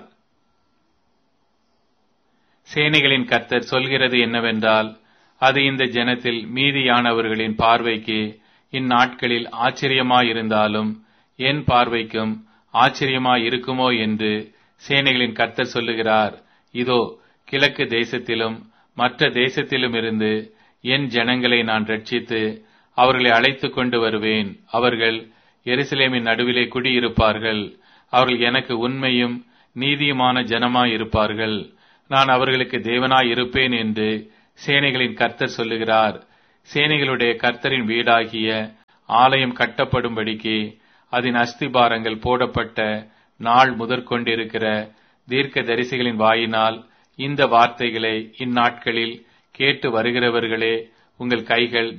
சேனைகளின் கர்த்தர் சொல்கிறது என்னவென்றால், அது இந்த ஜனத்தில் மீதியானவர்களின் பார்வைக்கு இந்நாட்களில் ஆச்சரியமாயிருந்தாலும் என் பார்வைக்கும் ஆச்சரியமாயிருக்குமோ என்று சேனைகளின் கர்த்தர் சொல்லுகிறார். இதோ, கிழக்கு தேசத்திலும் மற்ற தேசத்திலும் இருந்து என் ஜனங்களை நான் ரட்சித்து அவர்களை அழைத்துக் கொண்டு வருவேன். அவர்கள் எருசலேமின் நடுவிலே குடியிருப்பார்கள். அவர்கள் எனக்கு உண்மையும் நீதியுமான ஜனமாய் இருப்பார்கள். நான் அவர்களுக்கு தேவனாய் இருப்பேன் என்று சேனைகளின் கர்த்தர் சொல்லுகிறார். சேனைகளுடைய கர்த்தரின் வீடாகிய ஆலயம் கட்டப்படும்படிக்கு அதன் அஸ்திபாரங்கள் போடப்பட்ட நாள் முதற்கொண்டிருக்கிற தீர்க்க தரிசிகளின் வாயினால் இந்த வார்த்தைகளை இந்நாட்களில் கேட்டு வருகிறவர்களே, உங்கள் கைகள்